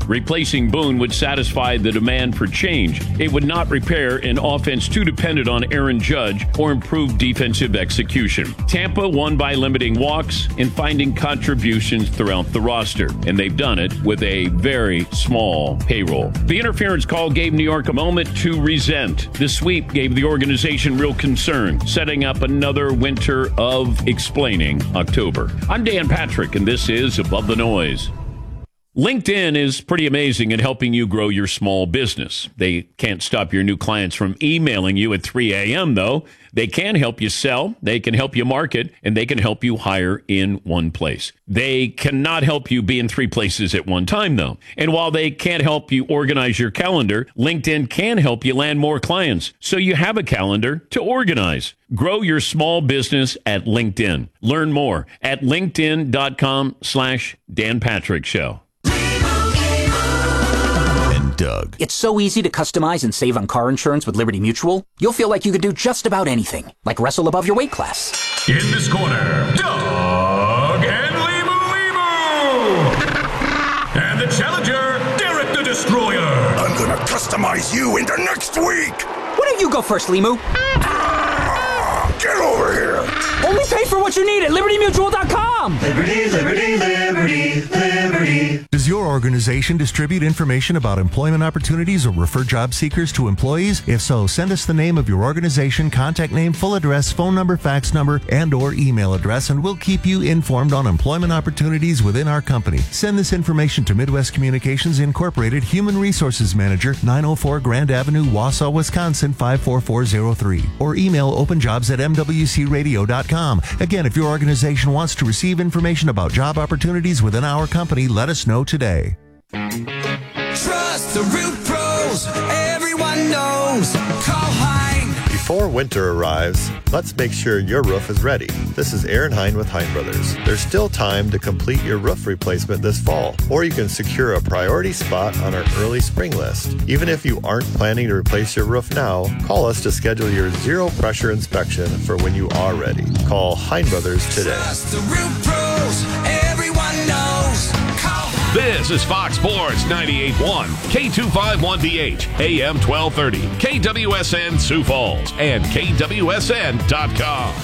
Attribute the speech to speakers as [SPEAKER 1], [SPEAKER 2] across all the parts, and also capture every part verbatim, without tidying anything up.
[SPEAKER 1] Replacing Boone would satisfy the demand for change. It would not repair an offense too dependent on Aaron Judge or improve defensive execution. Tampa won by limiting walks and finding contributions throughout the roster, and they've done it with a very small payroll. The interference call gave New York a moment to resent. The sweep gave the organization real concern, setting up another winter of explaining October. I'm Dan Patrick, and this is Above the Noise. LinkedIn is pretty amazing at helping you grow your small business. They can't stop your new clients from emailing you at three a.m., though. They can help you sell, they can help you market, and they can help you hire in one place. They cannot help you be in three places at one time, though. And while they can't help you organize your calendar, LinkedIn can help you land more clients, so you have a calendar to organize. Grow your small business at LinkedIn. Learn more at linkedin.com slash Dan Patrick Show.
[SPEAKER 2] Doug.
[SPEAKER 3] It's so easy to customize and save on car insurance with Liberty Mutual. You'll feel like you could do just about anything, like wrestle above your weight class.
[SPEAKER 4] In this corner, Doug and Limu Limu! And the challenger, Derek the Destroyer!
[SPEAKER 5] I'm gonna customize you into next week!
[SPEAKER 3] Why don't you go first, Limu?
[SPEAKER 5] Ah, get over here!
[SPEAKER 3] Only pay for what you need at liberty mutual dot com!
[SPEAKER 6] Liberty, liberty, liberty, liberty.
[SPEAKER 2] Does your organization distribute information about employment opportunities or refer job seekers to employees? If so, send us the name of your organization, contact name, full address, phone number, fax number, and or email address, and we'll keep you informed on employment opportunities within our company. Send this information to Midwest Communications Incorporated, Human Resources Manager, nine oh four Grand Avenue, Wausau, Wisconsin, five four four zero three. Or email openjobs at m w c radio dot com. Again, if your organization wants to receive information about job opportunities within our company, let us know today.
[SPEAKER 7] Trust the Roof Pros, everyone knows. Call Hein.
[SPEAKER 8] Before winter arrives, let's make sure your roof is ready. This is Aaron Hein with Hein Brothers. There's still time to complete your roof replacement this fall, or you can secure a priority spot on our early spring list. Even if you aren't planning to replace your roof now, call us to schedule your zero pressure inspection for when you are ready. Call Hein Brothers today.
[SPEAKER 7] Trust the Roof Pros, everyone knows. Call Hein.
[SPEAKER 9] This is Fox Sports ninety-eight point one, K two fifty-one D H, A M twelve thirty, K W S N Sioux Falls, and K W S N dot com.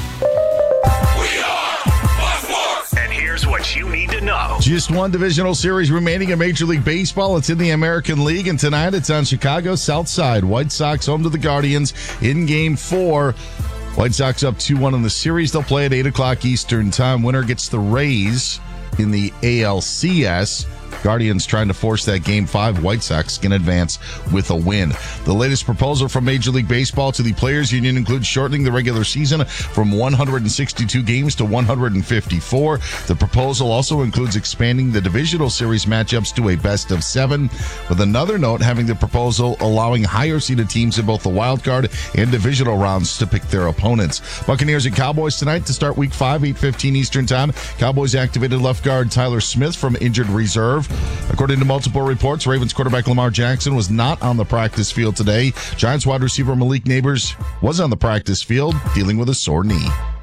[SPEAKER 4] We are Fox Sports!
[SPEAKER 9] And here's what you need to know.
[SPEAKER 10] Just one divisional series remaining in Major League Baseball. It's in the American League, and tonight it's on Chicago's South Side. White Sox home to the Guardians in Game four. White Sox up two one in the series. They'll play at eight o'clock Eastern Time. Winner gets the Rays in the A L C S. Guardians trying to force that Game five. White Sox can advance with a win. The latest proposal from Major League Baseball to the Players Union includes shortening the regular season from one hundred sixty-two games to one hundred fifty-four. The proposal also includes expanding the divisional series matchups to a best of seven, with another note having the proposal allowing higher-seeded teams in both the wild card and divisional rounds to pick their opponents. Buccaneers and Cowboys tonight to start Week five, eight fifteen Eastern Time. Cowboys activated left guard Tyler Smith from injured reserve. According to multiple reports, Ravens quarterback Lamar Jackson was not on the practice field today. Giants wide receiver Malik Neighbors was on the practice field dealing with a sore knee.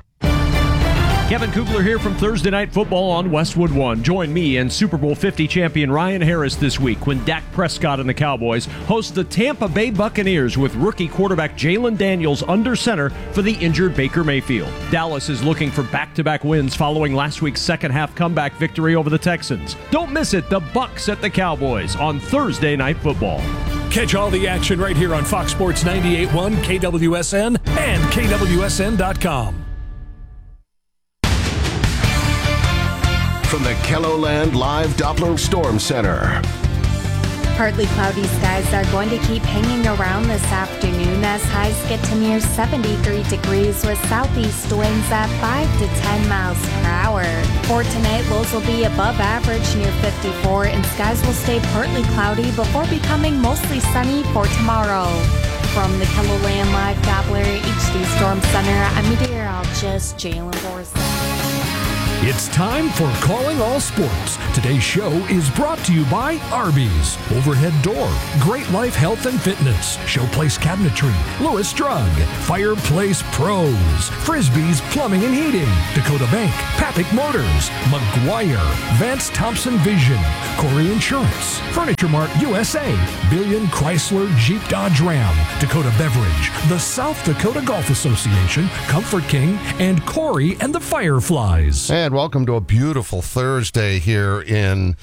[SPEAKER 11] Kevin Kugler here from Thursday Night Football on Westwood One. Join me and Super Bowl fifty champion Ryan Harris this week when Dak Prescott and the Cowboys host the Tampa Bay Buccaneers with rookie quarterback Jalen Daniels under center for the injured Baker Mayfield. Dallas is looking for back-to-back wins following last week's second-half comeback victory over the Texans. Don't miss it, the Bucs at the Cowboys on Thursday Night Football.
[SPEAKER 12] Catch all the action right here on Fox Sports ninety-eight point one, K W S N, and K W S N dot com.
[SPEAKER 13] From the KELOLAND Live Doppler Storm Center.
[SPEAKER 14] Partly cloudy skies are going to keep hanging around this afternoon as highs get to near seventy-three degrees with southeast winds at five to ten miles per hour. For tonight, lows will be above average near fifty-four and skies will stay partly cloudy before becoming mostly sunny for tomorrow. From the KELOLAND Live Doppler H D Storm Center, I'm meteorologist Jalen Borsa.
[SPEAKER 12] It's time for Calling All Sports. Today's show is brought to you by Arby's, Overhead Door, Great Life Health and Fitness, Showplace Cabinetry, Lewis Drug, Fireplace Pros, Frisbee's Plumbing and Heating, Dakota Bank, Papik Motors, McGuire, Vance Thompson Vision, Corey Insurance, Furniture Mart U S A, Billion Chrysler Jeep Dodge Ram, Dakota Beverage, the South Dakota Golf Association, Comfort King, and Corey and the Fireflies.
[SPEAKER 15] And welcome to a beautiful Thursday here in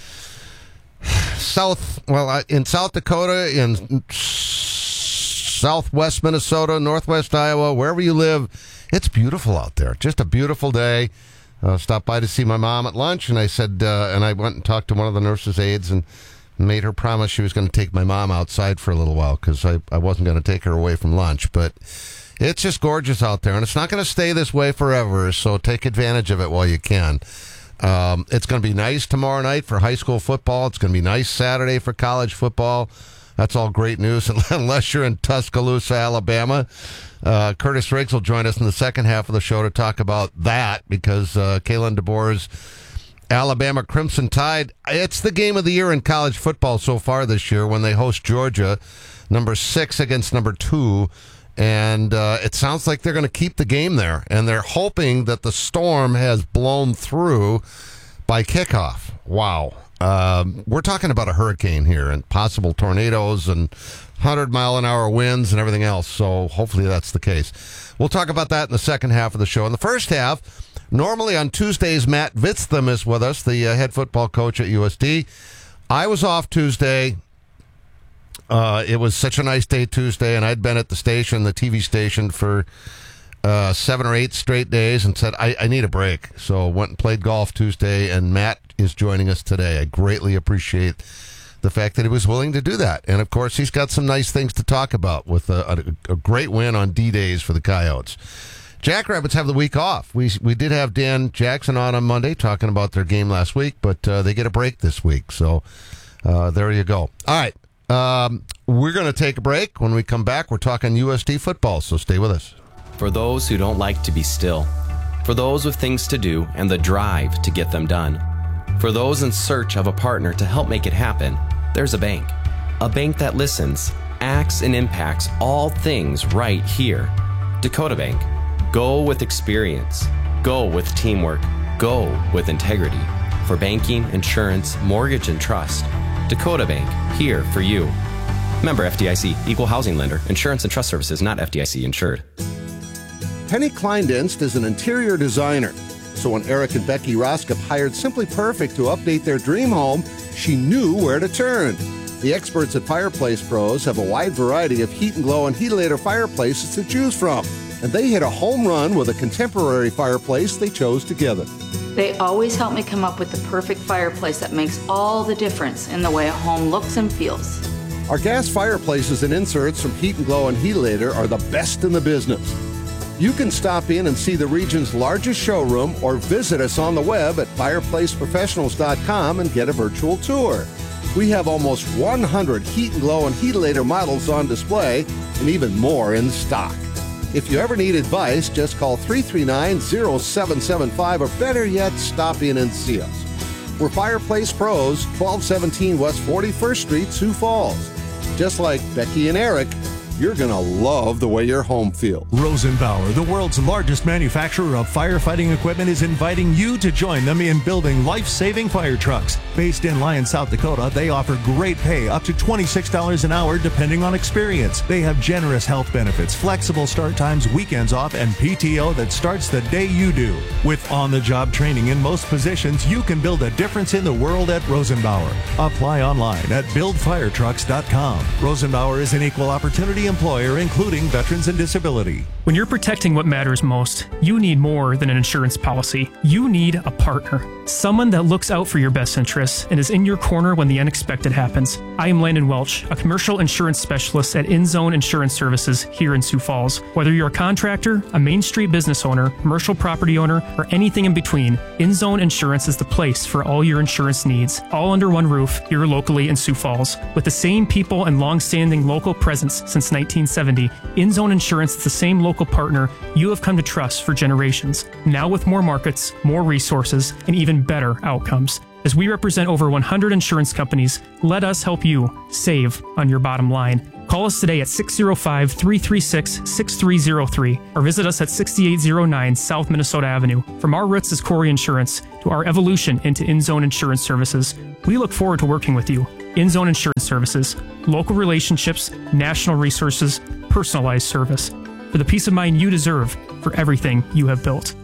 [SPEAKER 15] South, well, in South Dakota, in Southwest Minnesota, Northwest Iowa, wherever you live. It's beautiful out there. Just a beautiful day. Uh, stopped by to see my mom at lunch, and I said, uh, and I went and talked to one of the nurse's aides and made her promise she was going to take my mom outside for a little while because I, I wasn't going to take her away from lunch. But it's just gorgeous out there, and it's not going to stay this way forever, so take advantage of it while you can. Um, it's going to be nice tomorrow night for high school football. It's going to be nice Saturday for college football. That's all great news, unless you're in Tuscaloosa, Alabama. Uh, Curtis Riggs will join us in the second half of the show to talk about that because uh, Kalen DeBoer's Alabama Crimson Tide, it's the game of the year in college football so far this year when they host Georgia, number six against number two. And uh, it sounds like they're going to keep the game there. And they're hoping that the storm has blown through by kickoff. Wow. Um, we're talking about a hurricane here and possible tornadoes and one hundred mile an hour winds and everything else. So hopefully that's the case. We'll talk about that in the second half of the show. In the first half, normally on Tuesdays, Matt Vitztham is with us, the uh, head football coach at U S D. I was off Tuesday. Uh, it was such a nice day Tuesday, and I'd been at the station, the T V station, for uh, seven or eight straight days and said, I, I need a break. So went and played golf Tuesday, and Matt is joining us today. I greatly appreciate the fact that he was willing to do that. And, of course, he's got some nice things to talk about with a, a, a great win on D-Days for the Coyotes. Jackrabbits have the week off. We we did have Dan Jackson on on Monday talking about their game last week, but uh, they get a break this week. So uh, there you go. All right. Um, we're going to take a break. When we come back, we're talking U S D football, so stay with us.
[SPEAKER 16] For those who don't like to be still, for those with things to do and the drive to get them done, for those in search of a partner to help make it happen, there's a bank. A bank that listens, acts, and impacts all things right here. Dakota Bank. Go with experience. Go with teamwork. Go with integrity. For banking, insurance, mortgage, and trust. Dakota Bank, here for you. Member F D I C, Equal Housing Lender, Insurance and Trust Services, not F D I C insured.
[SPEAKER 17] Penny Kleindienst is an interior designer. So when Eric and Becky Roskop hired Simply Perfect to update their dream home, she knew where to turn. The experts at Fireplace Pros have a wide variety of heat and glow and Heatilator fireplaces to choose from. And they hit a home run with a contemporary fireplace they chose together.
[SPEAKER 18] They always help me come up with the perfect fireplace that makes all the difference in the way a home looks and feels.
[SPEAKER 17] Our gas fireplaces and inserts from Heat and Glow and Heatilator are the best in the business. You can stop in and see the region's largest showroom or visit us on the web at fireplace professionals dot com and get a virtual tour. We have almost one hundred Heat and Glow and Heatilator models on display and even more in stock. If you ever need advice, just call three three nine, zero seven seven five or better yet, stop in and see us. We're Fireplace Pros, twelve seventeen West forty-first Street, Sioux Falls. Just like Becky and Eric, you're going to love the way your home feels.
[SPEAKER 2] Rosenbauer, the world's largest manufacturer of firefighting equipment, is inviting you to join them in building life-saving fire trucks. Based in Lyon, South Dakota, they offer great pay, up to twenty-six dollars an hour, depending on experience. They have generous health benefits, flexible start times, weekends off, and P T O that starts the day you do. With on-the-job training in most positions, you can build a difference in the world at Rosenbauer. Apply online at build fire trucks dot com. Rosenbauer is an equal opportunity employer, including veterans and disability.
[SPEAKER 19] When you're protecting what matters most, you need more than an insurance policy. You need a partner. Someone that looks out for your best interests and is in your corner when the unexpected happens. I am Landon Welch, a commercial insurance specialist at InZone Insurance Services here in Sioux Falls. Whether you're a contractor, a Main Street business owner, commercial property owner, or anything in between, InZone Insurance is the place for all your insurance needs, all under one roof here locally in Sioux Falls, with the same people and long-standing local presence since nineteen seventy, InZone Insurance is the same local partner you have come to trust for generations. Now with more markets, more resources, and even better outcomes. As we represent over one hundred insurance companies, let us help you save on your bottom line. Call us today at six oh five, three three six, six three oh three or visit us at sixty-eight oh nine South Minnesota Avenue. From our roots as Corey Insurance to our evolution into InZone Insurance Services, we look forward to working with you. InZone Insurance Services, local relationships, national resources, personalized service. For the peace of mind you deserve for everything you have built.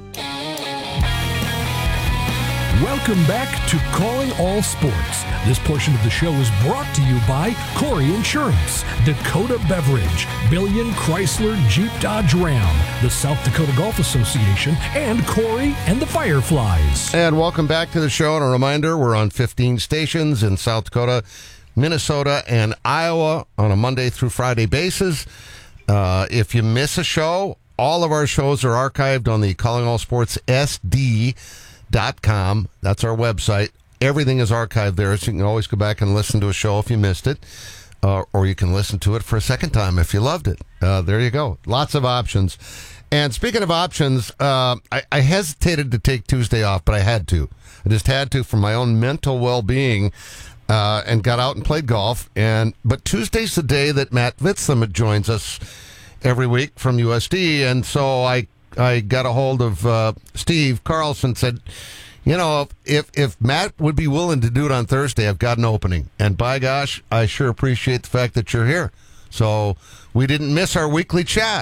[SPEAKER 12] Welcome back to Calling All Sports. This portion of the show is brought to you by Corey Insurance, Dakota Beverage, Billion Chrysler Jeep Dodge Ram, the South Dakota Golf Association, and Corey and the Fireflies.
[SPEAKER 15] And welcome back to the show. And a reminder, we're on fifteen stations in South Dakota, Minnesota, and Iowa on a Monday through Friday basis. Uh, if you miss a show, all of our shows are archived on the Calling All Sports S D dot com. That's our website. Everything is archived there, so you can always go back and listen to a show if you missed it, uh, or you can listen to it for a second time if you loved it. Uh, there you go. Lots of options. And speaking of options, uh, I, I hesitated to take Tuesday off, but I had to. I just had to for my own mental well-being, uh, and got out and played golf. And but Tuesday's the day that Matt Vitzlam joins us every week from U S D, and so I I got a hold of uh, Steve Carlson, said, you know, if if Matt would be willing to do it on Thursday, I've got an opening. And by gosh, I sure appreciate the fact that you're here. So we didn't miss our weekly chat.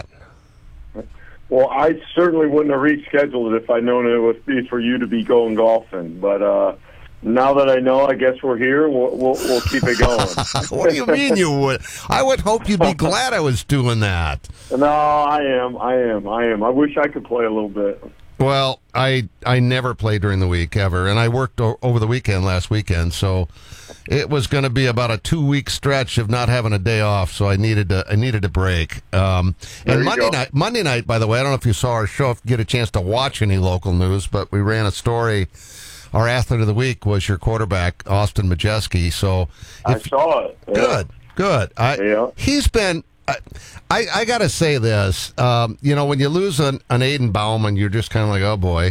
[SPEAKER 20] Well, I certainly wouldn't have rescheduled it if I'd known it would be for you to be going golfing. But uh, now that I know, I guess we're here. We'll, we'll, we'll keep it going.
[SPEAKER 15] What do you mean you would? I would hope you'd be glad I was doing that.
[SPEAKER 20] No, I am. I am. I am. I wish I could play a little bit.
[SPEAKER 15] Well, I I never play during the week ever, and I worked o- over the weekend last weekend, so it was going to be about a two week stretch of not having a day off. So I needed to I needed a break. Um, and Monday go. night, Monday night, by the way, I don't know if you saw our show, if you get a chance to watch any local news, but we ran a story. Our athlete of the week was your quarterback, Austin Majeski. So
[SPEAKER 20] I saw it. Yeah.
[SPEAKER 15] Good, good. I,
[SPEAKER 20] yeah.
[SPEAKER 15] He's been. I, I got to say this, um, you know, when you lose an, an Aiden Bauman, you're just kind of like, oh boy.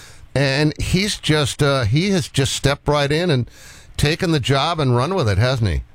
[SPEAKER 15] And he's just, uh, he has just stepped right in and taken the job and run with it, hasn't he?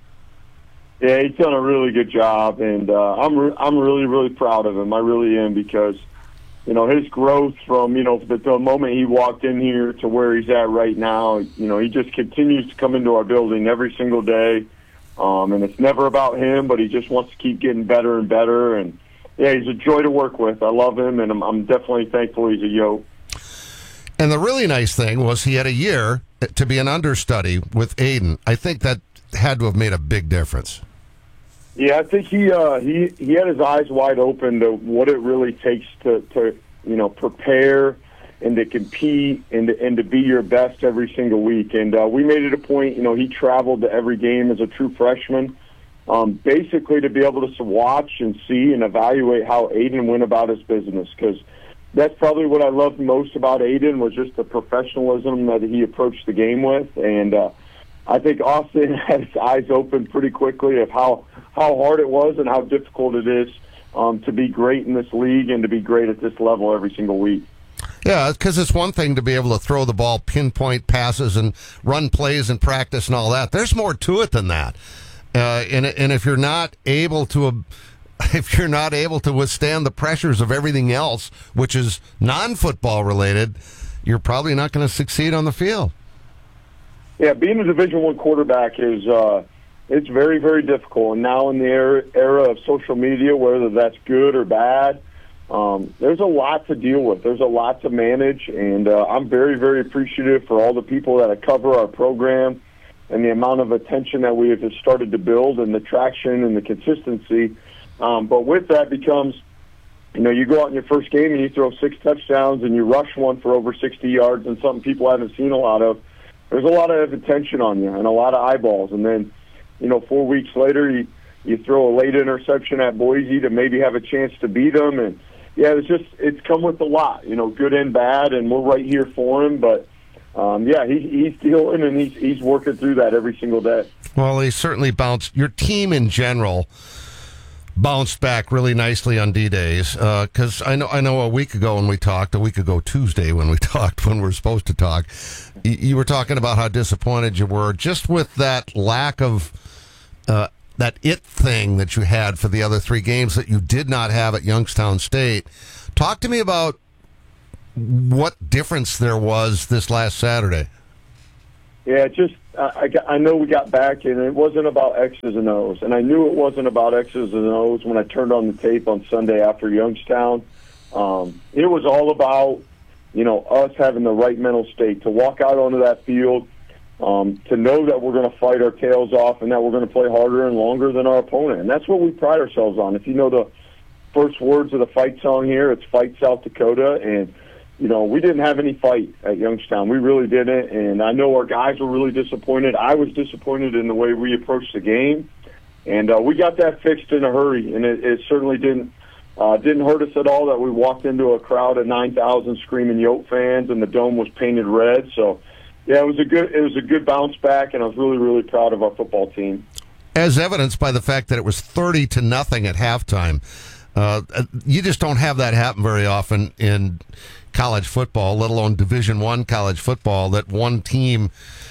[SPEAKER 20] Yeah, he's done a really good job, and uh, I'm re- I'm really, really proud of him. I really am, because, you know, his growth from, you know, the, the moment he walked in here to where he's at right now, you know, he just continues to come into our building every single day. Um, and it's never about him, but he just wants to keep getting better and better. And, yeah, he's a joy to work with. I love him, and I'm, I'm definitely thankful he's a Yote.
[SPEAKER 15] And the really nice thing was he had a year to be an understudy with Aiden. I think that had to have made a big difference.
[SPEAKER 20] Yeah, I think he uh, he he had his eyes wide open to what it really takes to, to you know, prepare and to compete and to, and to be your best every single week. And uh, we made it a point, you know, he traveled to every game as a true freshman, um, basically to be able to watch and see and evaluate how Aiden went about his business, because that's probably what I loved most about Aiden, was just the professionalism that he approached the game with. And uh, I think Austin had his eyes open pretty quickly of how, how hard it was and how difficult it is um, to be great in this league and to be great at this level every single week.
[SPEAKER 15] Yeah, because it's one thing to be able to throw the ball, pinpoint passes, and run plays in practice and all that. There's more to it than that. Uh, and and if you're not able to, if you're not able to withstand the pressures of everything else, which is non-football related, you're probably not going to succeed on the field.
[SPEAKER 20] Yeah, being a Division One quarterback is uh, it's very, very difficult. And now in the era, era of social media, whether that's good or bad, Um, there's a lot to deal with. There's a lot to manage, and uh, I'm very, very appreciative for all the people that cover our program and the amount of attention that we have started to build and the traction and the consistency. Um, but with that becomes, you know, you go out in your first game and you throw six touchdowns and you rush one for over sixty yards and something people haven't seen a lot of. There's a lot of attention on you and a lot of eyeballs. And then, you know, four weeks later, you, you throw a late interception at Boise to maybe have a chance to beat them. And, yeah, it's just it's come with a lot, you know, good and bad, and we're right here for him. But um, yeah, he, he's dealing and he's he's working through that every single day.
[SPEAKER 15] Well, he certainly bounced. Your team in general bounced back really nicely on D-Days. Because uh, I know I know a week ago when we talked, a week ago Tuesday when we talked, when we were supposed to talk, you, you were talking about how disappointed you were just with that lack of uh, that it thing that you had for the other three games that you did not have at Youngstown State. Talk to me about what difference there was this last Saturday.
[SPEAKER 20] Yeah, just I, I know we got back, and it wasn't about X's and O's. And I knew it wasn't about X's and O's when I turned on the tape on Sunday after Youngstown. Um, it was all about, you know, us having the right mental state to walk out onto that field, um, to know that we're going to fight our tails off and that we're going to play harder and longer than our opponent. And that's what we pride ourselves on. If you know the first words of the fight song here, it's Fight South Dakota, and you know, we didn't have any fight at Youngstown. We really didn't, and I know our guys were really disappointed. I was disappointed in the way we approached the game, and uh, we got that fixed in a hurry, and it, it certainly didn't uh, didn't hurt us at all that we walked into a crowd of nine thousand screaming Yote fans, and the dome was painted red. So, yeah, it was a good it was a good bounce back, and I was really, really proud of our football team.
[SPEAKER 15] As evidenced by the fact that it was thirty to nothing at halftime. Uh, you just don't have that happen very often in college football, let alone Division One college football, that one team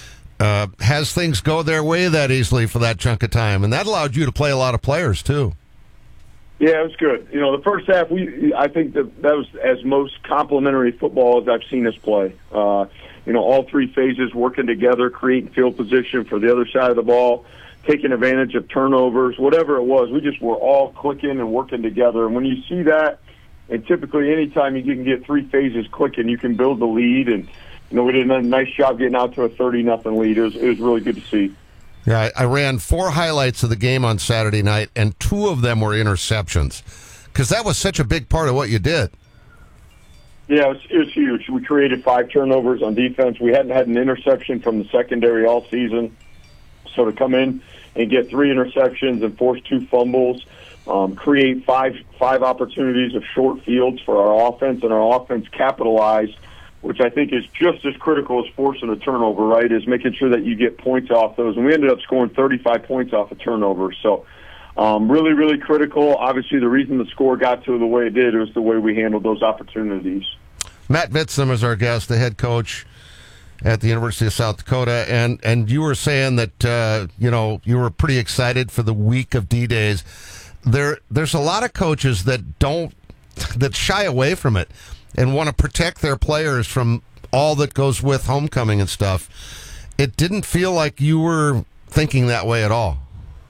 [SPEAKER 15] uh, has things go their way that easily for that chunk of time, and that allowed you to play a lot of players too.
[SPEAKER 20] Yeah, it was good. You know, the first half, we I think that that was as most complimentary football as I've seen us play. Uh, you know, all three phases working together, creating field position for the other side of the ball, taking advantage of turnovers, whatever it was. We just were all clicking and working together, and when you see that, and typically anytime you can get three phases clicking, you can build the lead. And, you know, we did a nice job getting out to a thirty nothing lead. It was, it was really good to see.
[SPEAKER 15] Yeah, I, I ran four highlights of the game on Saturday night, and two of them were interceptions because that was such a big part of what you did.
[SPEAKER 20] Yeah, it was, it was huge. We created five turnovers on defense. We hadn't had an interception from the secondary all season. So to come in and get three interceptions and force two fumbles, Um, create five five opportunities of short fields for our offense, and our offense capitalized, which I think is just as critical as forcing a turnover, right, is making sure that you get points off those. And we ended up scoring thirty-five points off a turnover. So um, really, really critical. Obviously, the reason the score got to the way it did was the way we handled those opportunities.
[SPEAKER 15] Matt Vitzum is our guest, the head coach at the University of South Dakota, and, and you were saying that, uh, you know, you were pretty excited for the week of D-Days. There, there's a lot of coaches that don't, that shy away from it and want to protect their players from all that goes with homecoming and stuff. It didn't feel like you were thinking that way at all.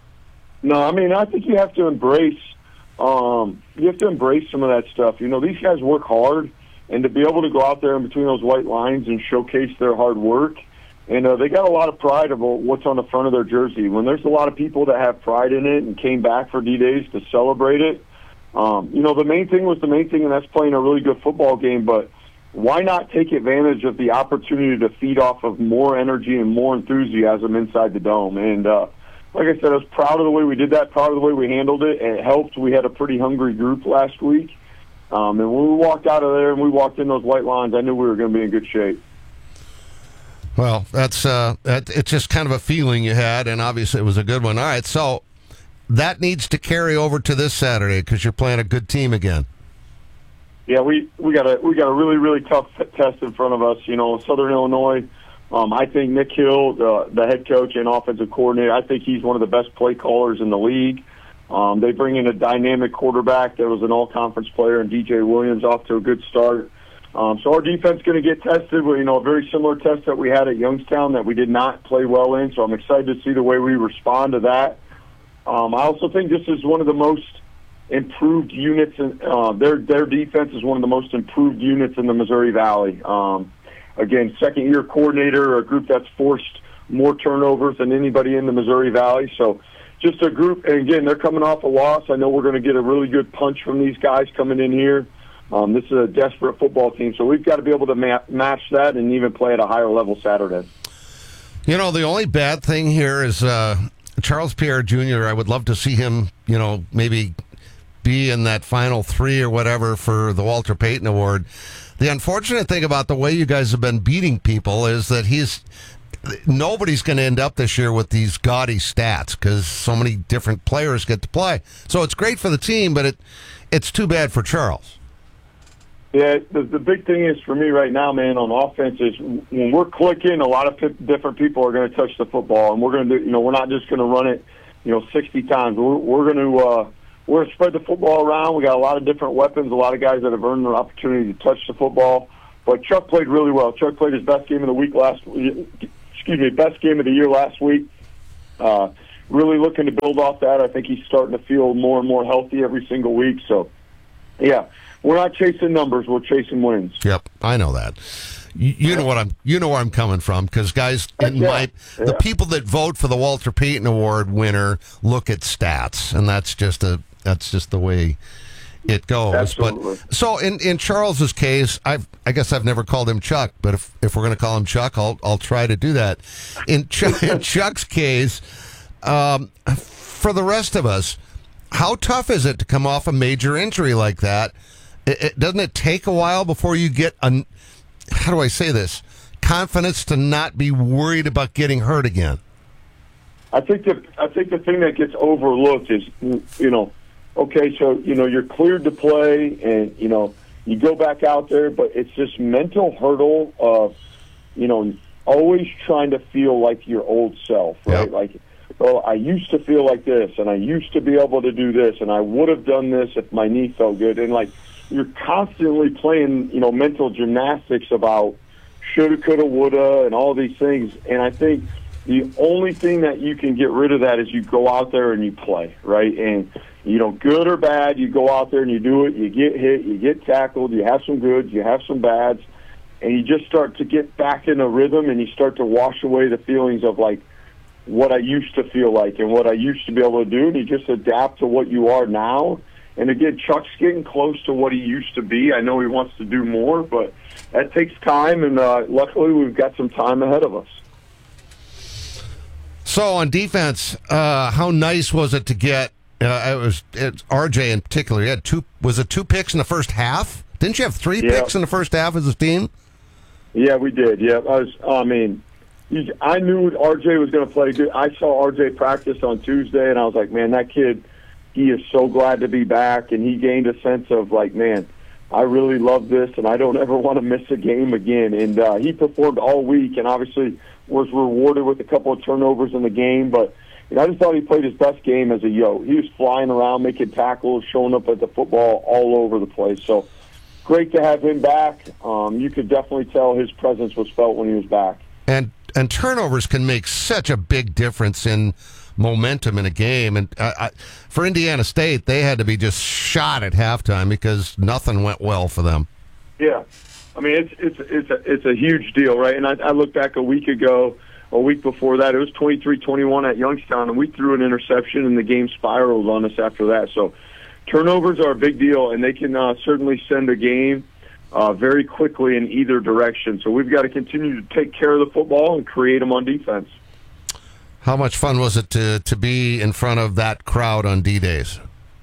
[SPEAKER 20] No, I mean, I think you have to embrace, um, you have to embrace some of that stuff. You know, these guys work hard, and to be able to go out there in between those white lines and showcase their hard work. And uh, they got a lot of pride about what's on the front of their jersey. When there's a lot of people that have pride in it and came back for D-Days to celebrate it, um, you know, the main thing was the main thing, and that's playing a really good football game. But why not take advantage of the opportunity to feed off of more energy and more enthusiasm inside the dome? And uh, like I said, I was proud of the way we did that, proud of the way we handled it, and it helped. We had a pretty hungry group last week. Um, and when we walked out of there and we walked in those white lines, I knew we were going to be in good shape.
[SPEAKER 15] Well, that's uh, that, it's just kind of a feeling you had, and obviously it was a good one. All right, so that needs to carry over to this Saturday because you're playing a good team again.
[SPEAKER 20] Yeah, we, we got a we got a really really tough test in front of us. You know, Southern Illinois. Um, I think Nick Hill, the, the head coach and offensive coordinator, I think he's one of the best play callers in the league. Um, they bring in a dynamic quarterback that was an all-conference player, and D J Williams off to a good start. Um, so our defense is going to get tested with, you know, a very similar test that we had at Youngstown that we did not play well in. So I'm excited to see the way we respond to that. Um, I also think this is one of the most improved units. In, uh, their their defense is one of the most improved units in the Missouri Valley. Um, again, second-year coordinator, a group that's forced more turnovers than anybody in the Missouri Valley. So just a group, and again, they're coming off a loss. I know we're going to get a really good punch from these guys coming in here. Um, this is a desperate football team, so we've got to be able to ma- match that and even play at a higher level Saturday.
[SPEAKER 15] You know, the only bad thing here is uh, Charles Pierre Junior I would love to see him, you know, maybe be in that final three or whatever for the Walter Payton Award. The unfortunate thing about the way you guys have been beating people is that he's nobody's going to end up this year with these gaudy stats because so many different players get to play. So it's great for the team, but it it's too bad for Charles.
[SPEAKER 20] Yeah, the, the big thing is for me right now, man, on offense is when we're clicking, a lot of p- different people are going to touch the football, and we're going to do. You know, we're not just going to run it, you know, sixty times. We're, we're going to uh, we're going to spread the football around. We got a lot of different weapons, a lot of guys that have earned an opportunity to touch the football. But Chuck played really well. Chuck played his best game of the week last. Excuse me, best game of the year last week. Uh, really looking to build off that. I think he's starting to feel more and more healthy every single week. So, yeah, we're not chasing numbers; we're chasing wins.
[SPEAKER 15] Yep, I know that. You, you know what I'm. You know where I'm coming from, because guys, in
[SPEAKER 20] yeah.
[SPEAKER 15] my
[SPEAKER 20] yeah.
[SPEAKER 15] the people that vote for the Walter Payton Award winner look at stats, and that's just a that's just the way it goes.
[SPEAKER 20] Absolutely.
[SPEAKER 15] But so in, in Charles's case, I've I guess I've never called him Chuck, but if, if we're going to call him Chuck, I'll I'll try to do that. In, Ch- in Chuck's case, um, for the rest of us, how tough is it to come off a major injury like that? It, it, doesn't it take a while before you get a, how do I say this, confidence to not be worried about getting hurt again?
[SPEAKER 20] I think the I think the thing that gets overlooked is, you know, okay, so, you know, you're cleared to play and, you know, you go back out there, but it's this mental hurdle of, you know, always trying to feel like your old self, right? Yep. Like, oh, I used to feel like this, and I used to be able to do this, and I would have done this if my knee felt good. And, like, you're constantly playing, you know, mental gymnastics about shoulda, coulda, woulda, and all these things. And I think the only thing that you can get rid of that is you go out there and you play, right? And, you know, good or bad, you go out there and you do it, you get hit, you get tackled, you have some goods, you have some bads, and you just start to get back in a rhythm and you start to wash away the feelings of, like, what I used to feel like and what I used to be able to do, and you just adapt to what you are now. And, again, Chuck's getting close to what he used to be. I know he wants to do more, but that takes time, and uh, luckily we've got some time ahead of us.
[SPEAKER 15] So on defense, uh, how nice was it to get uh, it was it, R J in particular? He had two. Was it two picks in the first half? Didn't you have three
[SPEAKER 20] yeah.
[SPEAKER 15] picks in the first half as a team?
[SPEAKER 20] Yeah, we did. Yeah, I was. I mean, I knew R J was going to play good. I saw R J practice on Tuesday, and I was like, man, that kid, he is so glad to be back, and he gained a sense of, like, man, I really love this, and I don't ever want to miss a game again. And uh, he performed all week, and obviously was rewarded with a couple of turnovers in the game. But you know, I just thought he played his best game as a yo. He was flying around, making tackles, showing up at the football all over the place. So great to have him back. Um, you could definitely tell his presence was felt when he was back.
[SPEAKER 15] And and turnovers can make such a big difference in momentum in a game. And uh, I, for Indiana State, they had to be just shot at halftime because nothing went well for them.
[SPEAKER 20] Yeah. I mean, it's it's it's a, it's a huge deal, right? And I, I look back a week ago, a week before that, it was twenty-three twenty-one at Youngstown, and we threw an interception, and the game spiraled on us after that. So turnovers are a big deal, and they can uh, certainly send a game uh, very quickly in either direction. So we've got to continue to take care of the football and create them on defense.
[SPEAKER 15] How much fun was it to, to be in front of that crowd on D-Days?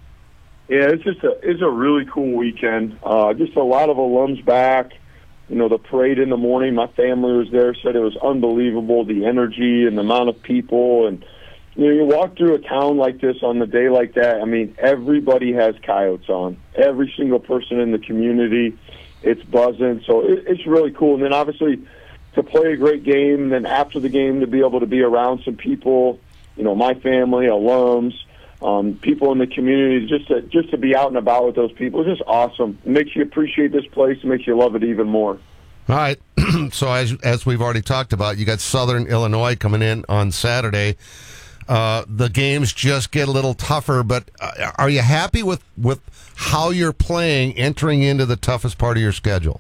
[SPEAKER 20] Yeah, it's just a it's a really cool weekend. Uh, just a lot of alums back. You know, the parade in the morning, my family was there, said it was unbelievable, the energy and the amount of people. And, you know, you walk through a town like this on the day like that, I mean, everybody has coyotes on. Every single person in the community, it's buzzing. So it, it's really cool. And then, obviously, to play a great game, and then after the game to be able to be around some people, you know, my family, alums, Um, people in the community, just to, just to be out and about with those people is just awesome. It makes you appreciate this place. It makes you love it even more.
[SPEAKER 15] All right. So as as we've already talked about, you got Southern Illinois coming in on Saturday. Uh, the games just get a little tougher, but uh, are you happy with, with how you're playing entering into the toughest part of your schedule?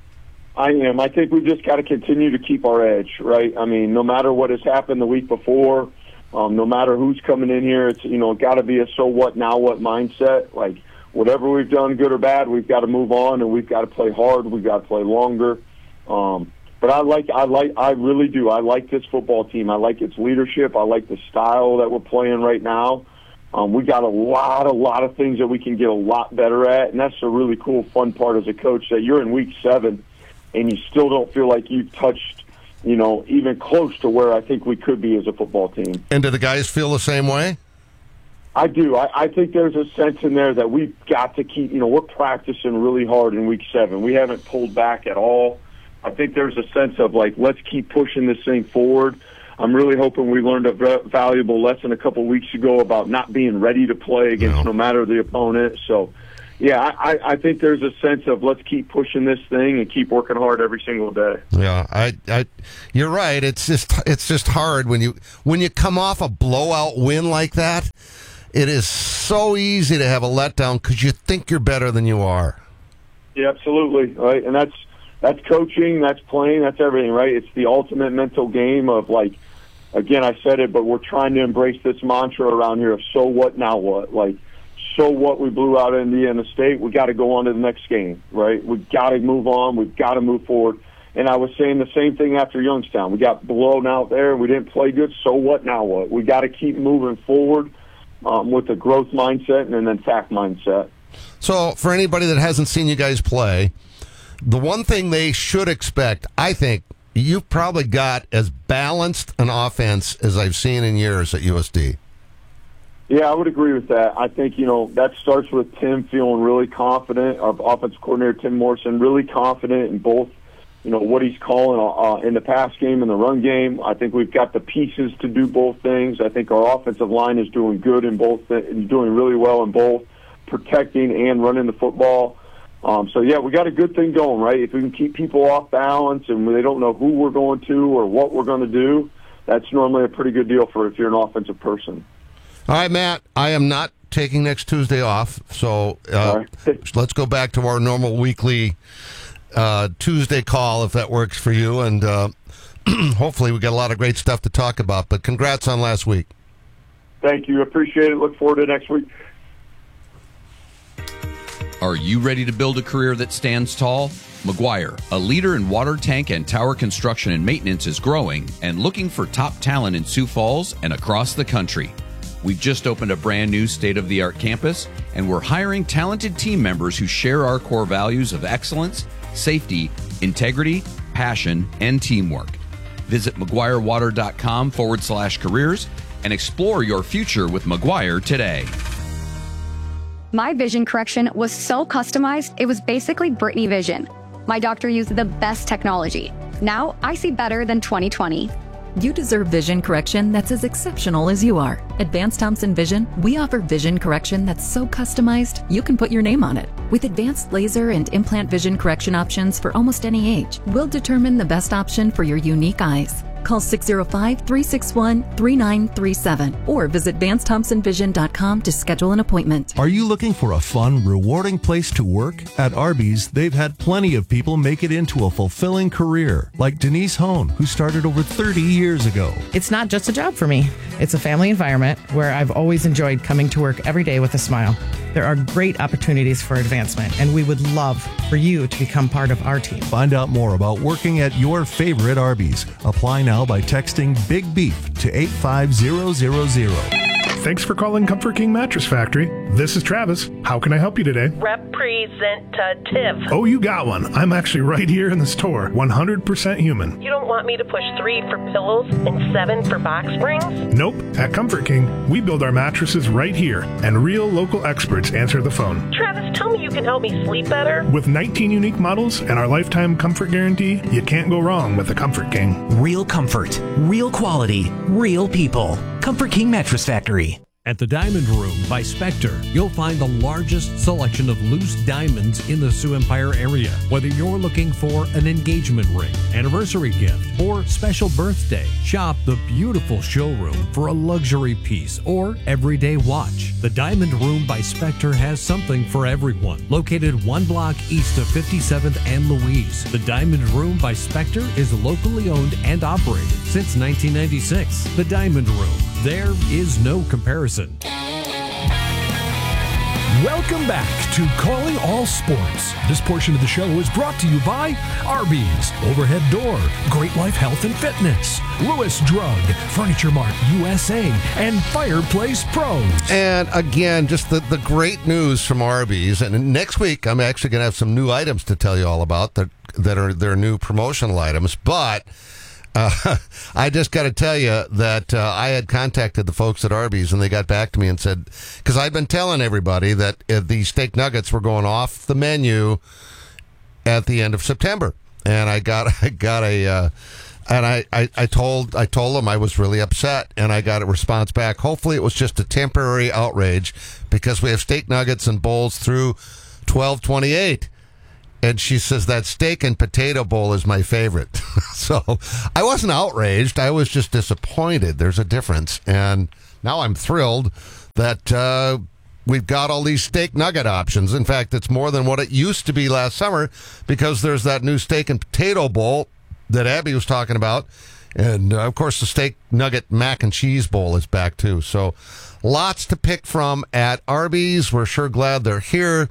[SPEAKER 20] I am. I think we've just got to continue to keep our edge, right? I mean, no matter what has happened the week before, Um, no matter who's coming in here, it's, you know, got to be a so what, now what mindset. Like, whatever we've done, good or bad, we've got to move on, and we've got to play hard. We've got to play longer. Um, but I like, I like, I really do. I like this football team. I like its leadership. I like the style that we're playing right now. Um, we got a lot, a lot of things that we can get a lot better at, and that's a really cool, fun part as a coach, that you're in week seven, and you still don't feel like you've touched you know, even close to where I think we could be as a football team.
[SPEAKER 15] And do the guys feel the same way?
[SPEAKER 20] I do. I, I think there's a sense in there that we've got to keep, you know, we're practicing really hard in week seven. We haven't pulled back at all. I think there's a sense of, like, let's keep pushing this thing forward. I'm really hoping we learned a valuable lesson a couple weeks ago about not being ready to play against no, no matter the opponent. So, yeah, I, I think there's a sense of let's keep pushing this thing and keep working hard every single day.
[SPEAKER 15] Yeah, I, I, you're right. It's just, it's just hard when you when you come off a blowout win like that. It is so easy to have a letdown because you think you're better than you are.
[SPEAKER 20] Yeah, absolutely. Right, and that's that's coaching, that's playing, that's everything. Right, it's the ultimate mental game of, like, again, I said it, but we're trying to embrace this mantra around here of so what, now what? Like, so what? We blew out Indiana State. We got to go on to the next game. Right, we got to move on. We've got to move forward. And I was saying the same thing after Youngstown. We got blown out there. We didn't play good. So what? Now what? We got to keep moving forward. Um, with a growth mindset and an attack mindset.
[SPEAKER 15] So, for anybody that hasn't seen you guys play, the one thing they should expect, I think, you've probably got as balanced an offense as I've seen in years at U S D.
[SPEAKER 20] Yeah, I would agree with that. I think, you know, that starts with Tim feeling really confident, our offensive coordinator, Tim Morrison, really confident in both, you know, what he's calling uh, in the pass game and the run game. I think we've got the pieces to do both things. I think our offensive line is doing good in both, and doing really well in both, protecting and running the football. Um, so, yeah, we got a good thing going, right? If we can keep people off balance and they don't know who we're going to or what we're going to do, that's normally a pretty good deal for if you're an offensive person.
[SPEAKER 15] All right, Matt, I am not taking next Tuesday off, so uh, right. Let's go back to our normal weekly Uh, Tuesday call, if that works for you, and uh, hopefully we got a lot of great stuff to talk about. But congrats on last week.
[SPEAKER 20] Thank you. Appreciate it. Look forward to next week.
[SPEAKER 21] Are you ready to build a career that stands tall? McGuire, a leader in water tank and tower construction and maintenance, is growing and looking for top talent in Sioux Falls and across the country. We've just opened a brand new state-of-the-art campus, and we're hiring talented team members who share our core values of excellence, safety, integrity, passion, and teamwork. Visit McGuireWater.com forward slash careers and explore your future with McGuire today.
[SPEAKER 22] My vision correction was so customized, it was basically Brittany Vision. My doctor used the best technology. Now I see better than twenty twenty.
[SPEAKER 23] You deserve vision correction that's as exceptional as you are. At Vance Thompson Vision, we offer vision correction that's so customized, you can put your name on it. With advanced laser and implant vision correction options for almost any age, we'll determine the best option for your unique eyes. Call six oh five, three six one, three nine three seven or visit Vance Thompson Vision dot com to schedule an appointment.
[SPEAKER 2] Are you looking for a fun, rewarding place to work? At Arby's, they've had plenty of people make it into a fulfilling career, like Denise Hone, who started over thirty years ago.
[SPEAKER 24] It's not just a job for me. It's a family environment where I've always enjoyed coming to work every day with a smile. There are great opportunities for advancement, and we would love for you to become part of our team.
[SPEAKER 2] Find out more about working at your favorite Arby's. Apply now by texting Big Beef to eight five zero zero zero.
[SPEAKER 25] Thanks for calling Comfort King Mattress Factory. This is Travis. How can I help you today?
[SPEAKER 26] Representative.
[SPEAKER 25] Oh, you got one. I'm actually right here in the store. one hundred percent human.
[SPEAKER 26] You don't want me to push three for pillows and seven for box springs?
[SPEAKER 25] Nope. At Comfort King, we build our mattresses right here, and real local experts answer the phone.
[SPEAKER 26] Travis, tell me you can help me sleep better.
[SPEAKER 25] With nineteen unique models and our lifetime comfort guarantee, you can't go wrong with the Comfort King.
[SPEAKER 27] Real comfort, real quality, real people. Comfort King Mattress Factory.
[SPEAKER 11] At the Diamond Room by Spectre, you'll find the largest selection of loose diamonds in the Sioux Empire area. Whether you're looking for an engagement ring, anniversary gift, or special birthday, shop the beautiful showroom for a luxury piece or everyday watch. The Diamond Room by Spectre has something for everyone. Located one block east of fifty-seventh and Louise, the Diamond Room by Spectre is locally owned and operated since nineteen ninety-six. The Diamond Room. There is no comparison.
[SPEAKER 12] Welcome back to Calling All Sports. This portion of the show is brought to you by Arby's, Overhead Door, Great Life Health and Fitness, Lewis Drug, Furniture Mart U S A, and Fireplace Pros.
[SPEAKER 15] And again, just the, the great news from Arby's. And next week, I'm actually going to have some new items to tell you all about that, that are their new promotional items. But Uh, I just got to tell you that uh, I had contacted the folks at Arby's, and they got back to me and said, because I've been telling everybody that uh, the steak nuggets were going off the menu at the end of September, and I got I got a uh, and I, I, I told I told them I was really upset, and I got a response back. Hopefully, it was just a temporary outrage because we have steak nuggets and bowls through twelve twenty-eight. And she says that steak and potato bowl is my favorite. So I wasn't outraged. I was just disappointed. There's a difference. And now I'm thrilled that uh, we've got all these steak nugget options. In fact, it's more than what it used to be last summer because there's that new steak and potato bowl that Abby was talking about. And, uh, of course, the steak nugget mac and cheese bowl is back, too. So lots to pick from at Arby's. We're sure glad they're here.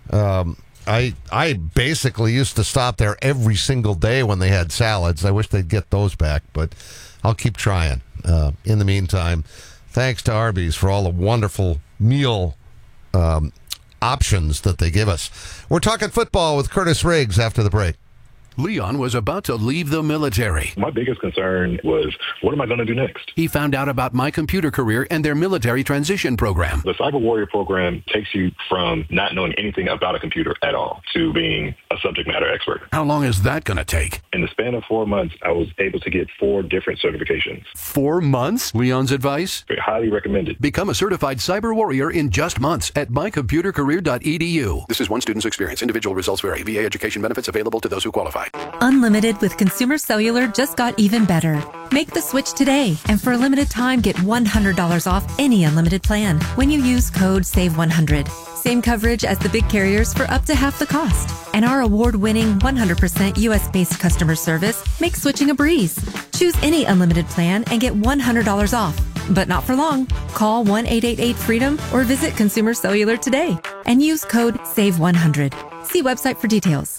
[SPEAKER 15] Um I I basically used to stop there every single day when they had salads. I wish they'd get those back, but I'll keep trying. Uh, in the meantime, thanks to Arby's for all the wonderful meal um, options that they give us. We're talking football with Curtis Riggs after the break.
[SPEAKER 1] Leon was about to leave the military.
[SPEAKER 3] My biggest concern was, what am I going to do next?
[SPEAKER 1] He found out about My Computer Career and their military transition program.
[SPEAKER 3] The Cyber Warrior program takes you from not knowing anything about a computer at all to being a subject matter expert.
[SPEAKER 1] How long is that going to take?
[SPEAKER 3] In the span of four months, I was able to get four different certifications.
[SPEAKER 1] Four months? Leon's advice?
[SPEAKER 3] Highly recommended.
[SPEAKER 1] Become a certified Cyber Warrior in just months at my computer career dot e d u. This is one student's experience. Individual results vary. V A education benefits available to those who qualify.
[SPEAKER 4] Unlimited with Consumer Cellular just got even better. Make the switch today, and for a limited time, get one hundred dollars off any unlimited plan when you use code save one hundred. Same coverage as the big carriers for up to half the cost. And our award-winning one hundred percent U S-based customer service makes switching a breeze. Choose any unlimited plan and get one hundred dollars off. But not for long. Call one eight eight eight freedom or visit Consumer Cellular today and use code save one hundred. See website for details.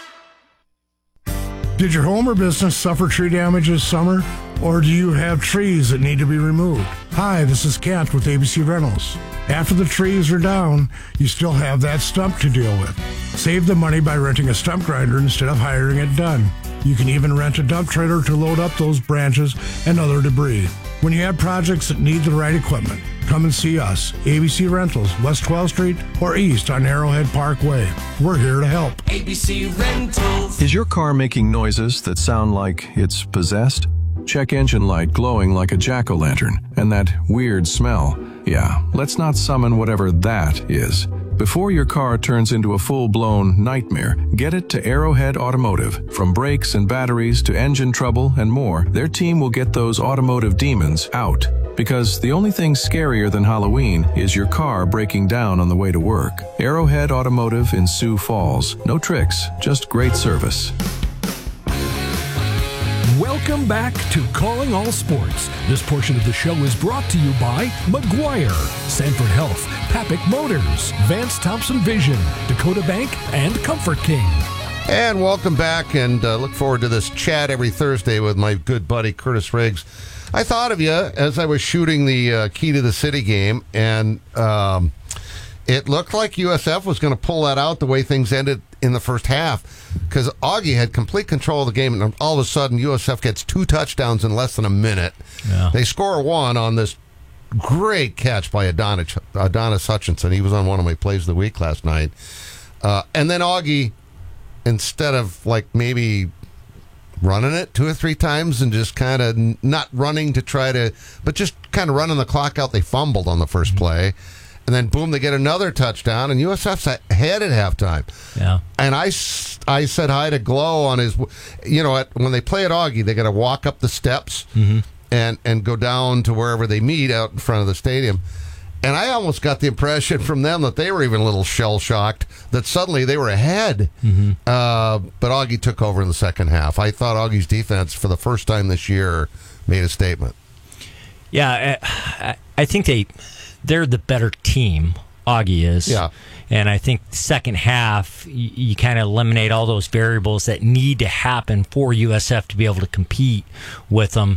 [SPEAKER 5] Did your home or business suffer tree damage this summer? Or do you have trees that need to be removed? Hi, this is Kent with A B C Rentals. After the trees are down, you still have that stump to deal with. Save the money by renting a stump grinder instead of hiring it done. You can even rent a dump trailer to load up those branches and other debris. When you have projects that need the right equipment, come and see us. A B C Rentals, West twelfth Street or East on Arrowhead Parkway. We're here to help.
[SPEAKER 6] A B C Rentals.
[SPEAKER 7] Is your car making noises that sound like it's possessed? Check engine light glowing like a jack-o'-lantern and that weird smell. Yeah, let's not summon whatever that is. Before your car turns into a full-blown nightmare, get it to Arrowhead Automotive. From brakes and batteries to engine trouble and more, their team will get those automotive demons out. Because the only thing scarier than Halloween is your car breaking down on the way to work. Arrowhead Automotive in Sioux Falls. No tricks, just great service.
[SPEAKER 12] Welcome back to Calling All Sports. This portion of the show is brought to you by McGuire, Sanford Health, Papik Motors, Vance Thompson Vision, Dakota Bank, and Comfort King.
[SPEAKER 15] And welcome back, and uh, look forward to this chat every Thursday with my good buddy Curtis Riggs. I thought of you as I was shooting the uh, Key to the City game, and um, it looked like U S F was going to pull that out the way things ended in the first half, because Augie had complete control of the game, and all of a sudden U S F gets two touchdowns in less than a minute.
[SPEAKER 8] Yeah.
[SPEAKER 15] They score one on this great catch by Adonis, Adonis Hutchinson. He was on one of my plays of the week last night. Uh, and then Augie, instead of like maybe running it two or three times and just kind of not running to try to, but just kind of running the clock out, they fumbled on the first mm-hmm. play. And then, boom, they get another touchdown, and U S F's ahead at halftime.
[SPEAKER 8] Yeah.
[SPEAKER 15] And I, I said hi to Glow on his, you know, at, when they play at Augie, they got to walk up the steps
[SPEAKER 8] mm-hmm.
[SPEAKER 15] and, and go down to wherever they meet out in front of the stadium. And I almost got the impression from them that they were even a little shell-shocked that suddenly they were ahead.
[SPEAKER 8] Mm-hmm.
[SPEAKER 15] Uh, but Augie took over in the second half. I thought Augie's defense, for the first time this year, made a statement.
[SPEAKER 8] Yeah, I, I think they... they're the better team, Augie is.
[SPEAKER 15] Yeah.
[SPEAKER 8] And I think second half, you, you kind of eliminate all those variables that need to happen for U S F to be able to compete with them.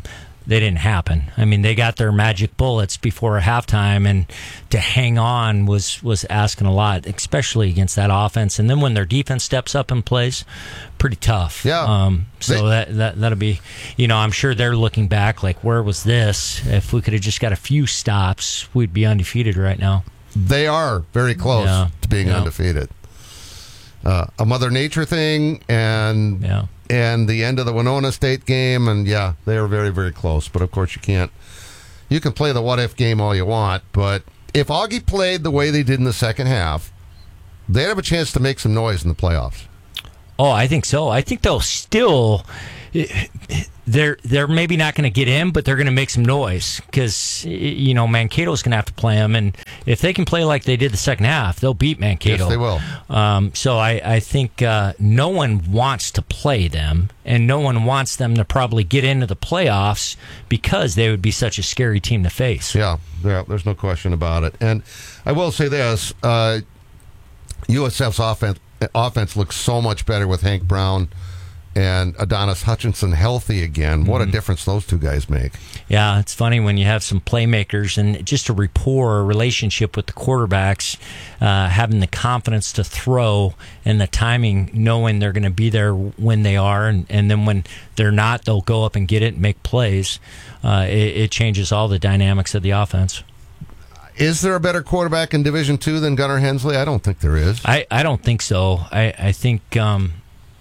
[SPEAKER 8] they didn't happen. I mean, they got their magic bullets before halftime, and to hang on was, was asking a lot, especially against that offense. And then when their defense steps up and plays, pretty tough.
[SPEAKER 15] Yeah.
[SPEAKER 8] Um, so they, that, that, that'll be, you know, I'm sure they're looking back like, where was this? If we could have just got a few stops, we'd be undefeated right now.
[SPEAKER 15] They are very close
[SPEAKER 8] yeah.
[SPEAKER 15] to being
[SPEAKER 8] yeah.
[SPEAKER 15] undefeated. Uh, a Mother Nature thing, and
[SPEAKER 8] yeah.
[SPEAKER 15] and the end of the Winona State game, and yeah, they are very, very close. But of course, you can't. You can play the what if game all you want, but if Augie played the way they did in the second half, they'd have a chance to make some noise in the playoffs.
[SPEAKER 8] Oh, I think so. I think they'll still. They're they're maybe not going to get in, but they're going to make some noise because you know Mankato's going to have to play them, and if they can play like they did the second half, they'll beat Mankato.
[SPEAKER 15] Yes, they will.
[SPEAKER 8] Um, so I I think uh, no one wants to play them, and no one wants them to probably get into the playoffs because they would be such a scary team to face.
[SPEAKER 15] Yeah, yeah. There's no question about it. And I will say this: uh, U S F's offense offense looks so much better with Hank Brown and Adonis Hutchinson healthy again. What a difference those two guys make.
[SPEAKER 8] Yeah, it's funny when you have some playmakers and just a rapport, a relationship with the quarterbacks, uh, having the confidence to throw and the timing, knowing they're going to be there when they are, and, and then when they're not, they'll go up and get it and make plays. Uh, it, it changes all the dynamics of the offense.
[SPEAKER 15] Is there a better quarterback in Division Two than Gunnar Hensley? I don't think there is.
[SPEAKER 8] I, I don't think so. I, I think... Um,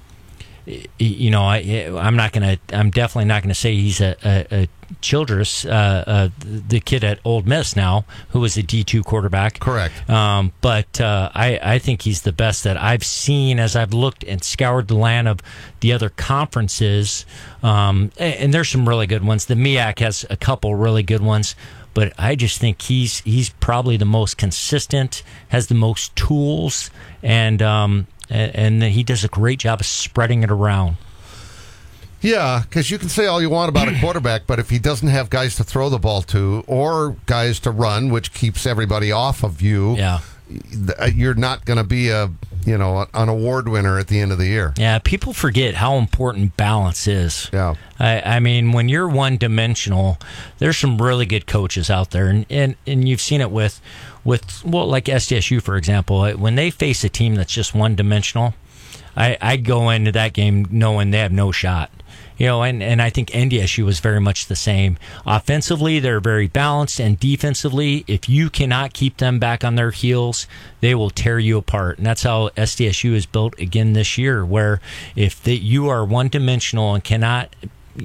[SPEAKER 8] You know, I, I'm not going to. I'm definitely not going to say he's a, a, a Childress, uh, uh, the kid at Ole Miss now, who was a D two quarterback.
[SPEAKER 15] Correct.
[SPEAKER 8] Um, but uh, I, I think he's the best that I've seen as I've looked and scoured the land of the other conferences. Um, and, and there's some really good ones. The M E A C has a couple really good ones. But I just think he's he's probably the most consistent, has the most tools, and um, and he does a great job of spreading it around.
[SPEAKER 15] Yeah, because you can say all you want about a quarterback, but if he doesn't have guys to throw the ball to or guys to run, which keeps everybody off of you,
[SPEAKER 8] yeah.
[SPEAKER 15] you're not going to be a you know an award winner at the end of the year.
[SPEAKER 8] Yeah, people forget how important balance is.
[SPEAKER 15] Yeah,
[SPEAKER 8] I, I mean, when you're one dimensional, there's some really good coaches out there, and, and, and you've seen it with with well, like S D S U for example. When they face a team that's just one dimensional, I, I go into that game knowing they have no shot. You know, and, and I think N D S U was very much the same. Offensively, they're very balanced, and defensively, if you cannot keep them back on their heels, they will tear you apart. And that's how S D S U is built again this year, where if they, you are one-dimensional and cannot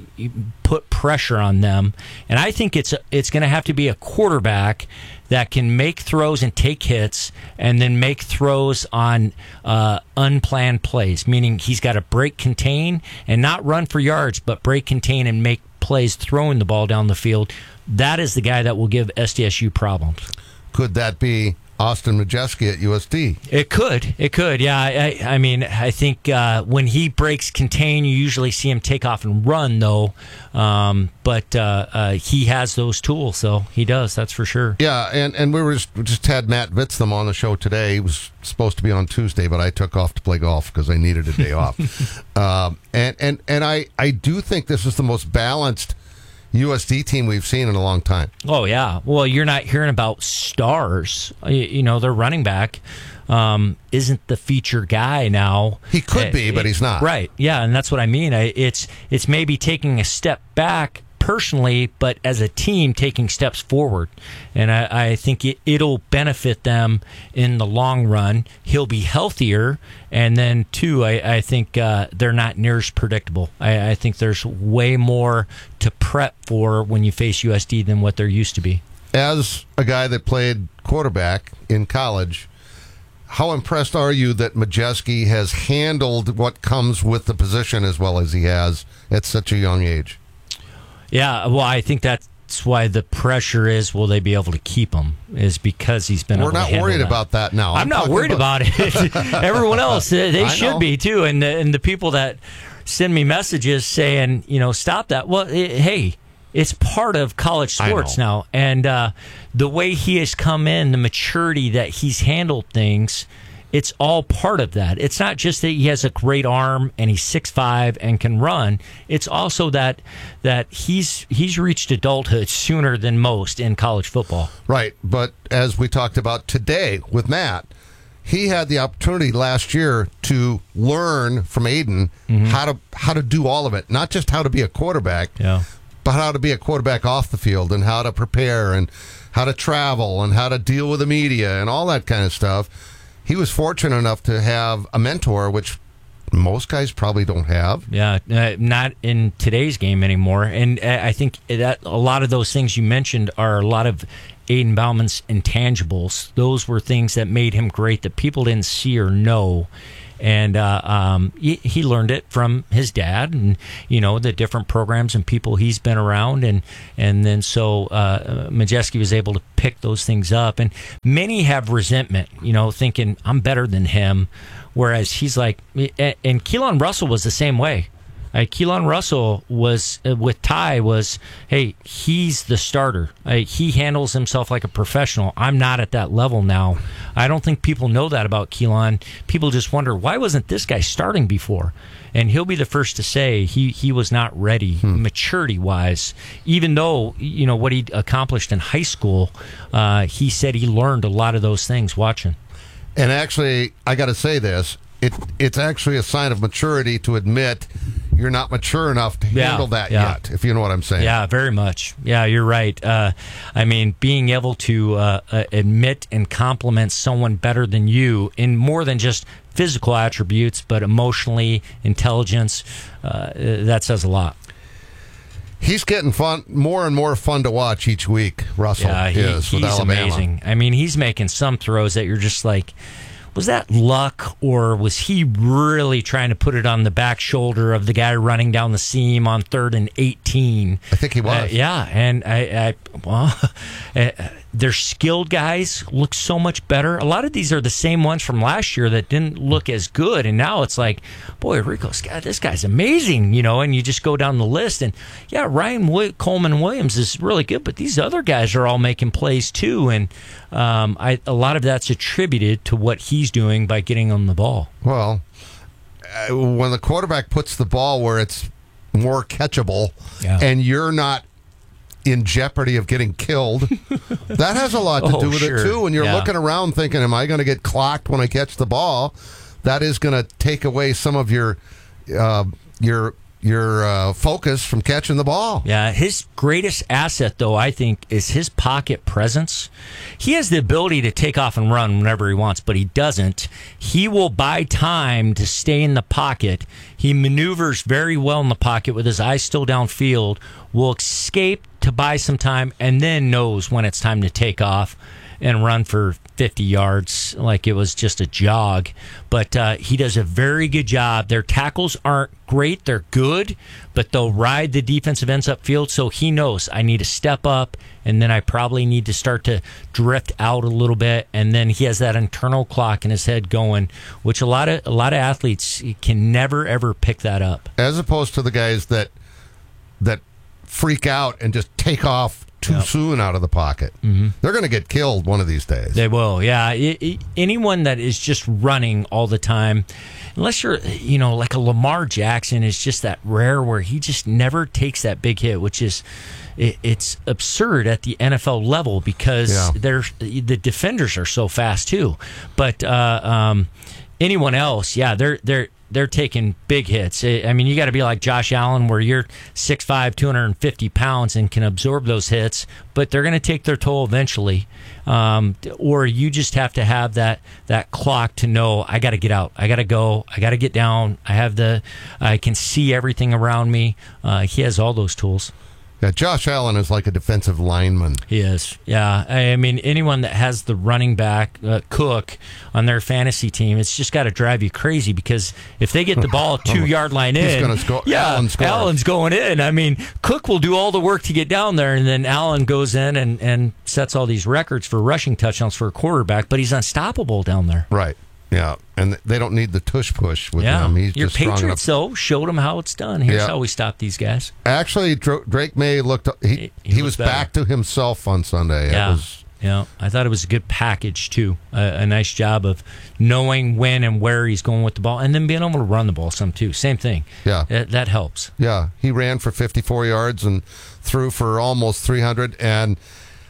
[SPEAKER 8] put pressure on them, and I think it's it's going to have to be a quarterback that can make throws and take hits and then make throws on uh, unplanned plays, meaning he's got to break, contain, and not run for yards, but break, contain, and make plays throwing the ball down the field. That is the guy that will give S D S U problems.
[SPEAKER 15] Could that be Austin Majewski at U S D?
[SPEAKER 8] It could. It could, yeah. I, I mean, I think uh, when he breaks contain, you usually see him take off and run, though. Um, but uh, uh, he has those tools, so he does, that's for sure.
[SPEAKER 15] Yeah, and, and we were just, we just had Matt Vitztham on the show today. He was supposed to be on Tuesday, but I took off to play golf because I needed a day off. Um, and and, and I, I do think this is the most balanced U S D team we've seen in a long time.
[SPEAKER 8] Oh, yeah. Well, you're not hearing about stars. You, you know, their running back um, isn't the feature guy now.
[SPEAKER 15] He could uh, be, but he's not.
[SPEAKER 8] Right. Yeah, and that's what I mean. I, it's it's maybe taking a step back personally, but as a team taking steps forward. And I, I think it, it'll benefit them in the long run. He'll be healthier. And then, two, I, I think uh, they're not near as predictable. I, I think there's way more to prep for when you face U S D than what there used to be.
[SPEAKER 15] As a guy that played quarterback in college, how impressed are you that Majewski has handled what comes with the position as well as he has at such a young age?
[SPEAKER 8] Yeah, well, I think that's why the pressure is, will they be able to keep him, is because he's been
[SPEAKER 15] We're
[SPEAKER 8] able to
[SPEAKER 15] not
[SPEAKER 8] handle
[SPEAKER 15] worried
[SPEAKER 8] that.
[SPEAKER 15] about that now.
[SPEAKER 8] I'm,
[SPEAKER 15] I'm
[SPEAKER 8] not worried about, about it. Everyone else, they
[SPEAKER 15] I
[SPEAKER 8] should
[SPEAKER 15] know.
[SPEAKER 8] be too. And the, and the people that send me messages saying, you know, stop that. Well, it, hey, it's part of college sports now. And uh, the way he has come in, the maturity that he's handled things, it's all part of that. It's not just that he has a great arm and he's six five and can run. It's also that that he's he's reached adulthood sooner than most in college football.
[SPEAKER 15] Right, but as we talked about today with Matt, he had the opportunity last year to learn from Aiden mm-hmm. how to how to do all of it, not just how to be a quarterback,
[SPEAKER 8] yeah.
[SPEAKER 15] but how to be a quarterback off the field and how to prepare and how to travel and how to deal with the media and all that kind of stuff. He was fortunate enough to have a mentor, which most guys probably don't have.
[SPEAKER 8] Yeah, uh, not in today's game anymore. And uh, I think that a lot of those things you mentioned are a lot of Aiden Bauman's intangibles. Those were things that made him great that people didn't see or know. And uh, um, he, he learned it from his dad and, you know, the different programs and people he's been around. And, and then so uh, Majewski was able to pick those things up. And many have resentment, you know, thinking, I'm better than him. Whereas he's like, and Keelan Russell was the same way. Uh, Keelan Russell was, uh, with Ty, was, hey, he's the starter. Uh, he handles himself like a professional. I'm not at that level now. I don't think people know that about Keelan. People just wonder, why wasn't this guy starting before? And he'll be the first to say he, he was not ready, hmm. maturity-wise. Even though, you know, what he accomplished in high school, uh, he said he learned a lot of those things watching.
[SPEAKER 15] And actually, I got to say this, it it's actually a sign of maturity to admit you're not mature enough to
[SPEAKER 8] yeah,
[SPEAKER 15] handle that
[SPEAKER 8] yeah.
[SPEAKER 15] yet, if you know what I'm saying.
[SPEAKER 8] Yeah, very much. Yeah, you're right. Uh, I mean, being able to uh, uh, admit and compliment someone better than you in more than just physical attributes, but emotionally, intelligence, uh, that says a lot.
[SPEAKER 15] He's getting fun, more and more fun to watch each week, Russell
[SPEAKER 8] yeah, he,
[SPEAKER 15] is with
[SPEAKER 8] he's
[SPEAKER 15] Alabama.
[SPEAKER 8] Amazing. I mean, he's making some throws that you're just like, was that luck, or was he really trying to put it on the back shoulder of the guy running down the seam on third and eighteen?
[SPEAKER 15] I think he was.
[SPEAKER 8] Uh, yeah, and I, I well, uh, their skilled guys look so much better. A lot of these are the same ones from last year that didn't look as good, and now it's like, boy, Rico's God, this guy's amazing, you know. And you just go down the list, and yeah, Ryan w- Coleman Williams is really good, but these other guys are all making plays too, and um, I, a lot of that's attributed to what he's doing by getting on the ball.
[SPEAKER 15] Well, uh, when the quarterback puts the ball where it's more catchable, yeah. and you're not in jeopardy of getting killed, that has a lot to
[SPEAKER 8] oh,
[SPEAKER 15] do with
[SPEAKER 8] sure.
[SPEAKER 15] it too. When you're
[SPEAKER 8] yeah.
[SPEAKER 15] looking around thinking, am I going to get clocked when I catch the ball? That is going to take away some of your uh, your your uh, focus from catching the ball.
[SPEAKER 8] Yeah, his greatest asset, though, I think, is his pocket presence. He has the ability to take off and run whenever he wants, but he doesn't. He will buy time to stay in the pocket. He maneuvers very well in the pocket with his eyes still downfield, will escape to buy some time, and then knows when it's time to take off and run for fifty yards like it was just a jog. But uh, he does a very good job. Their tackles aren't great. They're good, but they'll ride the defensive ends upfield, so he knows I need to step up, and then I probably need to start to drift out a little bit, and then he has that internal clock in his head going, which a lot of a lot of athletes can never, ever pick that up.
[SPEAKER 15] As opposed to the guys that that freak out and just take off too yep. soon out of the pocket. Mm-hmm. They're going to get killed one of these days.
[SPEAKER 8] They will, yeah. It, it, anyone that is just running all the time, unless you're, you know, like a Lamar Jackson is just that rare where he just never takes that big hit, which is, it, it's absurd at the N F L level because yeah. they're, the defenders are so fast too. But uh, um, anyone else, yeah, they're they're. They're taking big hits. I mean, you got to be like Josh Allen where you're six five, two hundred fifty pounds and can absorb those hits, but they're going to take their toll eventually. Um, or you just have to have that, that clock to know, I got to get out. I got to go. I got to get down. I have the, I can see everything around me. Uh, he has all those tools.
[SPEAKER 15] Yeah, Josh Allen is like a defensive lineman.
[SPEAKER 8] He is. Yeah, I mean, anyone that has the running back uh, Cook on their fantasy team, it's just got to drive you crazy because if they get the ball two yard line in,
[SPEAKER 15] he's going to score.
[SPEAKER 8] Yeah,
[SPEAKER 15] Allen scores.
[SPEAKER 8] Allen's going in. I mean, Cook will do all the work to get down there, and then Allen goes in and, and sets all these records for rushing touchdowns for a quarterback, but he's unstoppable down there.
[SPEAKER 15] Right. Yeah, and they don't need the tush push with
[SPEAKER 8] yeah.
[SPEAKER 15] him. He's
[SPEAKER 8] Your
[SPEAKER 15] just strong
[SPEAKER 8] Patriots,
[SPEAKER 15] enough.
[SPEAKER 8] though, showed him how it's done. Here's
[SPEAKER 15] yeah.
[SPEAKER 8] how we stop these guys.
[SPEAKER 15] Actually, Drake May looked. He he, he was back to himself on Sunday.
[SPEAKER 8] Yeah.
[SPEAKER 15] It was
[SPEAKER 8] Yeah, I thought it was a good package, too. A, a nice job of knowing when and where he's going with the ball, and then being able to run the ball some, too. Same thing.
[SPEAKER 15] Yeah.
[SPEAKER 8] That, that helps.
[SPEAKER 15] Yeah, he ran for fifty-four yards and threw for almost three hundred, and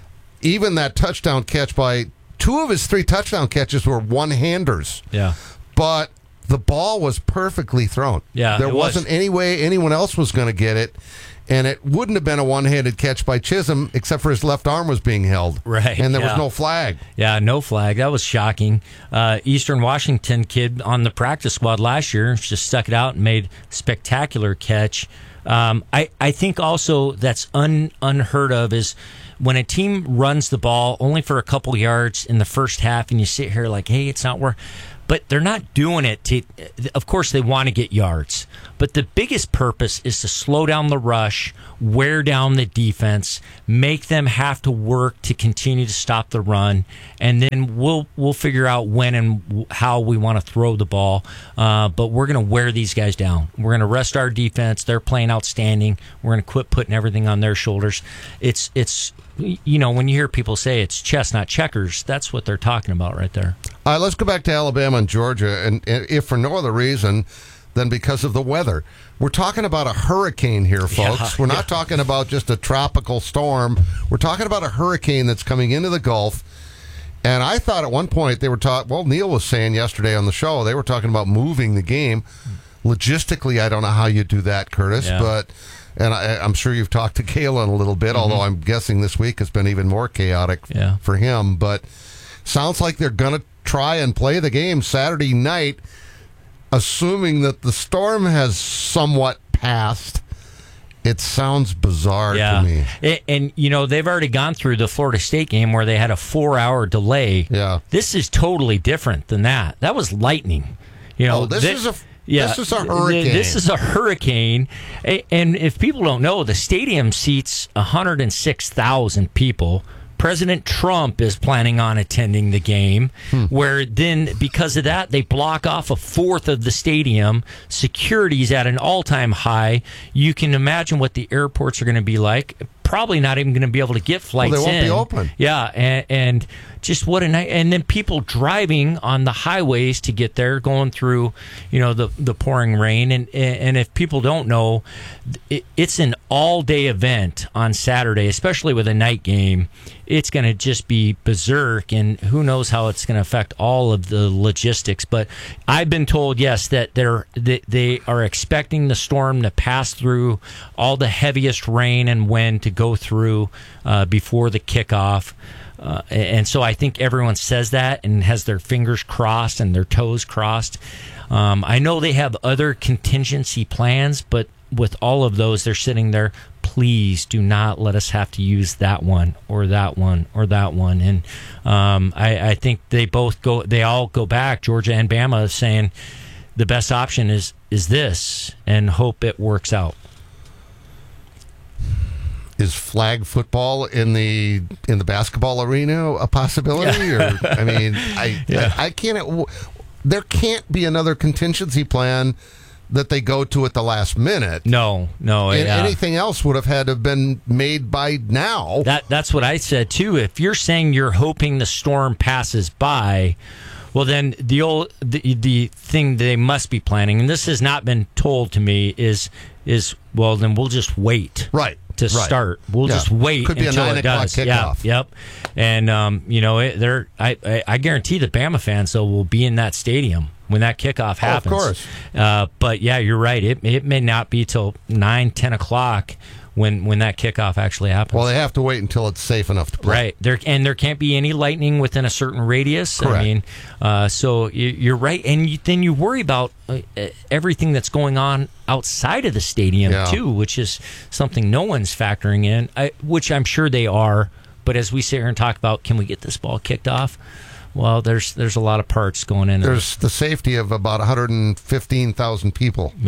[SPEAKER 15] even that touchdown catch by two of his three touchdown catches were one-handers.
[SPEAKER 8] Yeah.
[SPEAKER 15] But the ball was perfectly thrown.
[SPEAKER 8] Yeah,
[SPEAKER 15] there
[SPEAKER 8] it
[SPEAKER 15] wasn't
[SPEAKER 8] was.
[SPEAKER 15] any way anyone else was going to get it, and it wouldn't have been a one-handed catch by Chisholm except for his left arm was being held.
[SPEAKER 8] Right.
[SPEAKER 15] And there
[SPEAKER 8] yeah.
[SPEAKER 15] was no flag.
[SPEAKER 8] Yeah, no flag. That was shocking. Uh, Eastern Washington kid on the practice squad last year just stuck it out and made a spectacular catch. Um, I, I think also that's un, unheard of is when a team runs the ball only for a couple yards in the first half and you sit here like, hey, it's not worth. But they're not doing it to, of course, they want to get yards. But the biggest purpose is to slow down the rush, wear down the defense, make them have to work to continue to stop the run, and then we'll we'll figure out when and how we want to throw the ball. Uh, but we're going to wear these guys down. We're going to rest our defense. They're playing outstanding. We're going to quit putting everything on their shoulders. It's it's you know, when you hear people say it's chess, not checkers, that's what they're talking about right there.
[SPEAKER 15] All right, let's go back to Alabama and Georgia, and, and if for no other reason than because of the weather. We're talking about a hurricane here, folks.
[SPEAKER 8] Yeah,
[SPEAKER 15] We're not
[SPEAKER 8] yeah.
[SPEAKER 15] talking about just a tropical storm. We're talking about a hurricane that's coming into the Gulf. And I thought at one point they were talking, well, Neil was saying yesterday on the show, they were talking about moving the game. Logistically, I don't know how you do that, Curtis,
[SPEAKER 8] Yeah.
[SPEAKER 15] but... And I, I'm sure you've talked to Kalen a little bit, mm-hmm. although I'm guessing this week has been even more chaotic
[SPEAKER 8] yeah.
[SPEAKER 15] for him. But sounds like they're going to try and play the game Saturday night, assuming that the storm has somewhat passed. It sounds bizarre
[SPEAKER 8] yeah.
[SPEAKER 15] to me.
[SPEAKER 8] And, and, you know, they've already gone through the Florida State game where they had a four-hour delay.
[SPEAKER 15] Yeah.
[SPEAKER 8] This is totally different than that. That was lightning. You know,
[SPEAKER 15] oh, this
[SPEAKER 8] th-
[SPEAKER 15] is a...
[SPEAKER 8] Yeah,
[SPEAKER 15] this is a hurricane.
[SPEAKER 8] This is a hurricane. And if people don't know, the stadium seats one hundred six thousand people. President Trump is planning on attending the game, hmm. where then, because of that, they block off a fourth of the stadium. Security's at an all-time high. You can imagine what the airports are going to be like. Probably not even going to be able to get flights in.
[SPEAKER 15] Well, they won't
[SPEAKER 8] in.
[SPEAKER 15] be open.
[SPEAKER 8] Yeah, and, and just what a night. And then people driving on the highways to get there, going through, you know, the the pouring rain. And and if people don't know, it, it's an all-day event on Saturday, especially with a night game. It's going to just be berserk, and who knows how it's going to affect all of the logistics. But I've been told, yes, that they're that they are expecting the storm to pass through all the heaviest rain and wind to go through uh, before the kickoff. Uh, and so I think everyone says that and has their fingers crossed and their toes crossed. Um, I know they have other contingency plans, but with all of those, they're sitting there, please do not let us have to use that one or that one or that one. And um, I, I think they both go, they all go back, Georgia and Bama, saying the best option is is this, and hope it works out.
[SPEAKER 15] Is flag football in the in the basketball arena a possibility?
[SPEAKER 8] Yeah.
[SPEAKER 15] Or I mean, I,
[SPEAKER 8] yeah.
[SPEAKER 15] I I can't. There can't be another contingency plan that they go to at the last minute.
[SPEAKER 8] No, no.
[SPEAKER 15] And
[SPEAKER 8] yeah.
[SPEAKER 15] anything else would have had to have been made by now.
[SPEAKER 8] That that's what I said too. If you're saying you're hoping the storm passes by, well, then the old the, the thing they must be planning, and this has not been told to me, is is well, then we'll just wait.
[SPEAKER 15] Right.
[SPEAKER 8] To
[SPEAKER 15] right.
[SPEAKER 8] start, we'll
[SPEAKER 15] yeah.
[SPEAKER 8] just wait
[SPEAKER 15] Could be
[SPEAKER 8] until
[SPEAKER 15] a nine
[SPEAKER 8] it does.
[SPEAKER 15] Kickoff.
[SPEAKER 8] Yeah, yep. And um, you know, it, they're I, I I guarantee the Bama fans though will be in that stadium when that kickoff happens.
[SPEAKER 15] Oh, of course.
[SPEAKER 8] Uh, but yeah, you're right. It it may not be till nine, ten o'clock when when that kickoff actually happens.
[SPEAKER 15] Well, they have to wait until it's safe enough to play.
[SPEAKER 8] Right. There and there can't be any lightning within a certain radius.
[SPEAKER 15] Correct.
[SPEAKER 8] I mean, uh, so you, you're right, and you, then you worry about uh, everything that's going on outside of the stadium
[SPEAKER 15] yeah.
[SPEAKER 8] too, which is something no one's factoring in. I, which I'm sure they are. But as we sit here and talk about, can we get this ball kicked off? Well, there's there's a lot of parts going in.
[SPEAKER 15] There's the safety of about one hundred fifteen thousand people.
[SPEAKER 8] Yeah.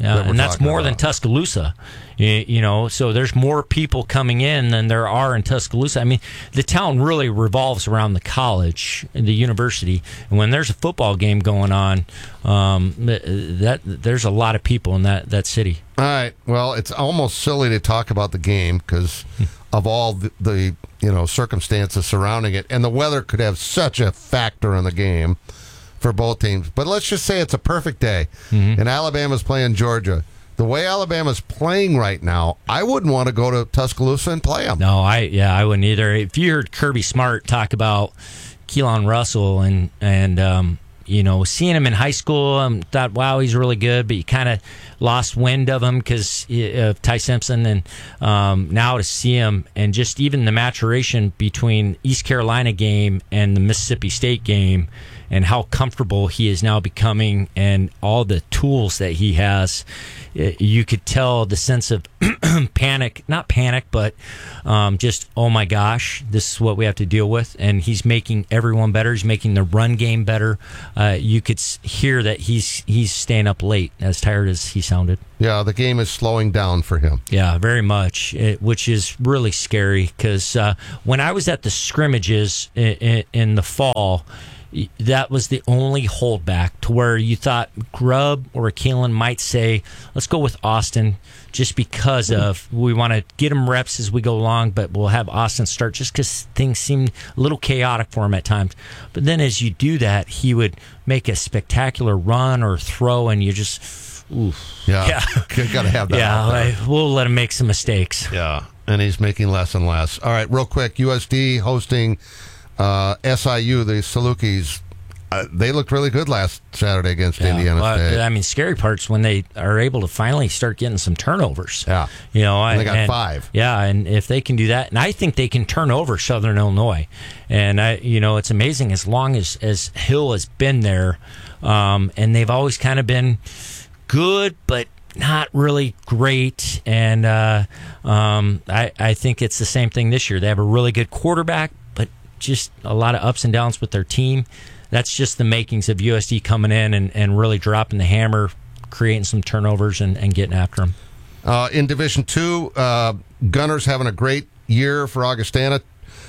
[SPEAKER 8] Yeah,
[SPEAKER 15] that we're
[SPEAKER 8] and that's
[SPEAKER 15] talking
[SPEAKER 8] more
[SPEAKER 15] about.
[SPEAKER 8] than Tuscaloosa. You, you know, so there's more people coming in than there are in Tuscaloosa. I mean, the town really revolves around the college, the university, and when there's a football game going on, um, that there's a lot of people in that, that city.
[SPEAKER 15] All right. Well, it's almost silly to talk about the game because of all the, the you know circumstances surrounding it, and the weather could have such a factor in the game for both teams. But let's just say it's a perfect day,
[SPEAKER 8] Mm-hmm.
[SPEAKER 15] and Alabama's playing Georgia. The way Alabama's playing right now, I wouldn't want to go to Tuscaloosa and play them.
[SPEAKER 8] No, I yeah, I wouldn't either. If you heard Kirby Smart talk about Keelan Russell and and um, you know seeing him in high school, I um, thought, wow, he's really good, but you kind of lost wind of him because of Ty Simpson, and um, now to see him and just even the maturation between East Carolina game and the Mississippi State game, and how comfortable he is now becoming, and all the tools that he has. You could tell the sense of panic, not panic, but um, just, oh my gosh, this is what we have to deal with. And he's making everyone better. He's making the run game better. Uh, you could hear that he's he's staying up late, as tired as he sounded.
[SPEAKER 15] Yeah, the game is slowing down for him.
[SPEAKER 8] Yeah, very much, it, which is really scary because uh, when I was at the scrimmages in, in, in the fall, that was the only holdback to where you thought Grubb or Kalen might say, let's go with Austin just because of we want to get him reps as we go along, but we'll have Austin start just because things seemed a little chaotic for him at times. But then as you do that, he would make a spectacular run or throw, and you just, oof.
[SPEAKER 15] Yeah,
[SPEAKER 8] yeah.
[SPEAKER 15] you got to have that.
[SPEAKER 8] Yeah,
[SPEAKER 15] out there.
[SPEAKER 8] like, we'll let him make some mistakes.
[SPEAKER 15] Yeah, and he's making less and less. All right, real quick, U S D hosting Uh, S I U, the Salukis, uh, they looked really good last Saturday against
[SPEAKER 8] Yeah,
[SPEAKER 15] Indiana
[SPEAKER 8] well,
[SPEAKER 15] State.
[SPEAKER 8] I mean, scary part's when they are able to finally start getting some turnovers.
[SPEAKER 15] Yeah,
[SPEAKER 8] you know,
[SPEAKER 15] and they got
[SPEAKER 8] and,
[SPEAKER 15] five.
[SPEAKER 8] Yeah, and if they can do that, and I think they can turn over Southern Illinois, and I, you know, it's amazing as long as as Hill has been there, um, and they've always kind of been good, but not really great. And uh, um, I I think it's the same thing this year. They have a really good quarterback, but just a lot of ups and downs with their team. That's just the makings of U S D coming in and, and really dropping the hammer, creating some turnovers and, and getting after them.
[SPEAKER 15] Uh, in Division Two, uh, Gunners having a great year for Augustana,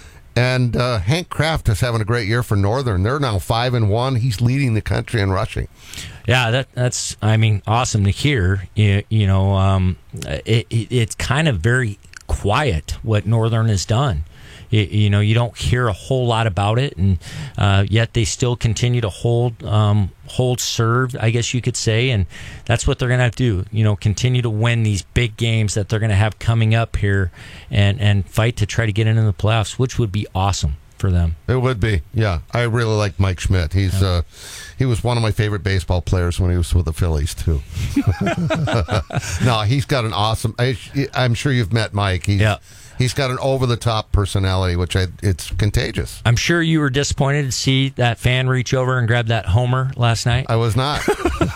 [SPEAKER 15] and uh, Hank Kraft is having a great year for Northern. They're now five and one. He's leading the country in rushing.
[SPEAKER 8] Yeah, that that's I mean awesome to hear. You, you know, um, it, it, it's kind of very quiet what Northern has done. You, you know, you don't hear a whole lot about it, and uh, yet they still continue to hold um, hold serve, I guess you could say, and that's what they're going to have to do. You know, continue to win these big games that they're going to have coming up here, and and fight to try to get into the playoffs, which would be awesome for them.
[SPEAKER 15] It would be, yeah. I really like Mike Schmidt. He's yeah. uh, he was one of my favorite baseball players when he was with the Phillies too. No, he's got an awesome. I, I'm sure you've met Mike. He's, yeah. He's got an over-the-top personality, which I, it's contagious.
[SPEAKER 8] I'm sure you were disappointed to see that fan reach over and grab that homer last night.
[SPEAKER 15] I was not.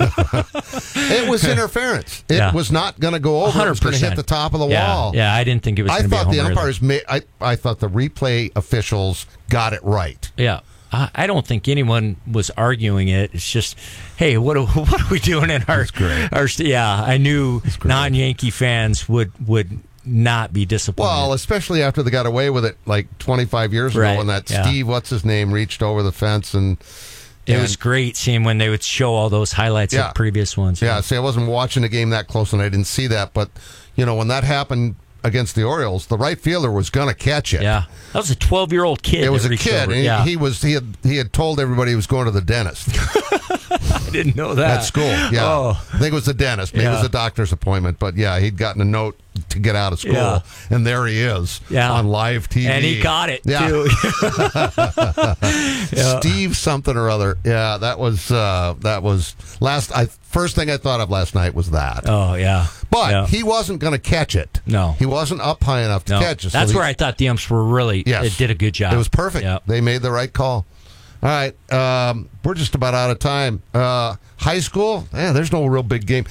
[SPEAKER 15] It was interference. It yeah. was not going to go over.
[SPEAKER 8] one hundred percent.
[SPEAKER 15] It was going to hit the top of the
[SPEAKER 8] yeah.
[SPEAKER 15] wall.
[SPEAKER 8] Yeah, I didn't think it was going to be a homer.
[SPEAKER 15] I thought the umpires made, I, I thought the replay officials got it right.
[SPEAKER 8] Yeah. I don't think anyone was arguing it. It's just, hey, what are, what are we doing in our, our yeah, I knew non-Yankee fans would would not be disappointed.
[SPEAKER 15] Well, especially after they got away with it like twenty-five years ago
[SPEAKER 8] right.
[SPEAKER 15] when that
[SPEAKER 8] yeah.
[SPEAKER 15] Steve, what's his name, reached over the fence. and
[SPEAKER 8] It
[SPEAKER 15] and,
[SPEAKER 8] was great seeing when they would show all those highlights
[SPEAKER 15] yeah.
[SPEAKER 8] of previous ones.
[SPEAKER 15] Yeah, yeah, see, I wasn't watching the game that close and I didn't see that. But, you know, when that happened against the Orioles, the right fielder was going to catch it.
[SPEAKER 8] Yeah, that was a twelve-year-old kid.
[SPEAKER 15] It was a kid. And
[SPEAKER 8] yeah.
[SPEAKER 15] he was he had he had told everybody he was going to the dentist.
[SPEAKER 8] I didn't know that
[SPEAKER 15] at school. Yeah,
[SPEAKER 8] oh.
[SPEAKER 15] I think it was the dentist. Maybe yeah. it was a doctor's appointment. But yeah, he'd gotten a note to get out of school,
[SPEAKER 8] yeah.
[SPEAKER 15] and there he is
[SPEAKER 8] yeah.
[SPEAKER 15] on live T V,
[SPEAKER 8] and he got it
[SPEAKER 15] yeah.
[SPEAKER 8] too.
[SPEAKER 15] yeah. Steve something or other. Yeah, that was uh, that was last. I first thing I thought of last night was that.
[SPEAKER 8] Oh yeah,
[SPEAKER 15] but
[SPEAKER 8] yeah.
[SPEAKER 15] he wasn't going to catch it.
[SPEAKER 8] No,
[SPEAKER 15] he wasn't up high enough to
[SPEAKER 8] no.
[SPEAKER 15] catch it. So
[SPEAKER 8] That's
[SPEAKER 15] he,
[SPEAKER 8] where I thought the umps were really.
[SPEAKER 15] Yes.
[SPEAKER 8] It did a good job.
[SPEAKER 15] It was perfect.
[SPEAKER 8] Yep.
[SPEAKER 15] They made the right call. All right, um, we're just about out of time. Uh, high school, yeah, there's no real big game.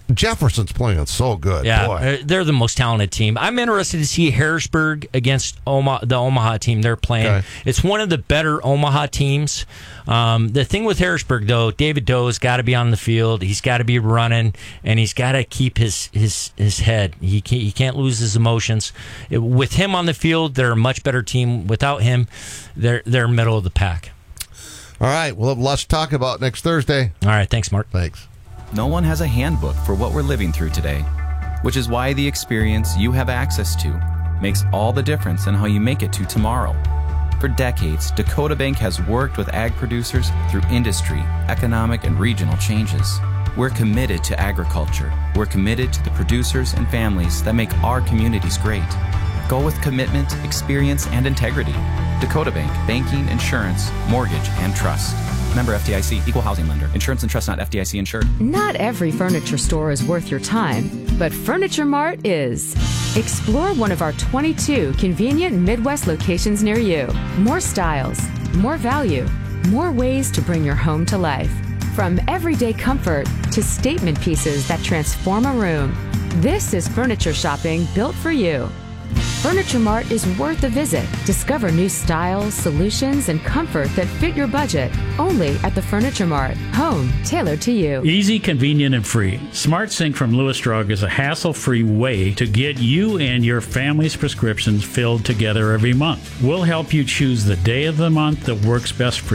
[SPEAKER 15] Jefferson's playing so good.
[SPEAKER 8] Yeah,
[SPEAKER 15] Boy.
[SPEAKER 8] uh, they're the most talented team. I'm interested to see Harrisburg against Omaha, the Omaha team they're playing.
[SPEAKER 15] Okay.
[SPEAKER 8] It's one of the better Omaha teams. Um, the thing with Harrisburg, though, David Doe's got to be on the field. He's got to be running, and he's got to keep his his his head. He can't, he can't lose his emotions. It, with him on the field, they're a much better team. Without him, they're they're middle of the pack.
[SPEAKER 15] All right, we'll have lots to talk about next Thursday.
[SPEAKER 8] All right, thanks, Mark.
[SPEAKER 15] Thanks.
[SPEAKER 9] No one has a handbook for what we're living through today, which is why the experience you have access to makes all the difference in how you make it to tomorrow. For decades, Dakota Bank has worked with ag producers through industry, economic, and regional changes. We're committed to agriculture. We're committed to the producers and families that make our communities great. Go with commitment, experience, and integrity. Dakota Bank, banking, insurance, mortgage, and trust. Member F D I C, equal housing lender. Insurance and trust not F D I C insured.
[SPEAKER 10] Not every furniture store is worth your time, but Furniture Mart is. Explore one of our twenty-two convenient Midwest locations near you. More styles, more value, more ways to bring your home to life. From everyday comfort to statement pieces that transform a room. This is furniture shopping built for you. Furniture Mart is worth a visit. Discover new styles, solutions, and comfort that fit your budget. Only at the Furniture Mart. Home tailored to you.
[SPEAKER 13] Easy, convenient, and free. SmartSync from Lewis Drug is a hassle-free way to get you and your family's prescriptions filled together every month. We'll help you choose the day of the month that works best for you.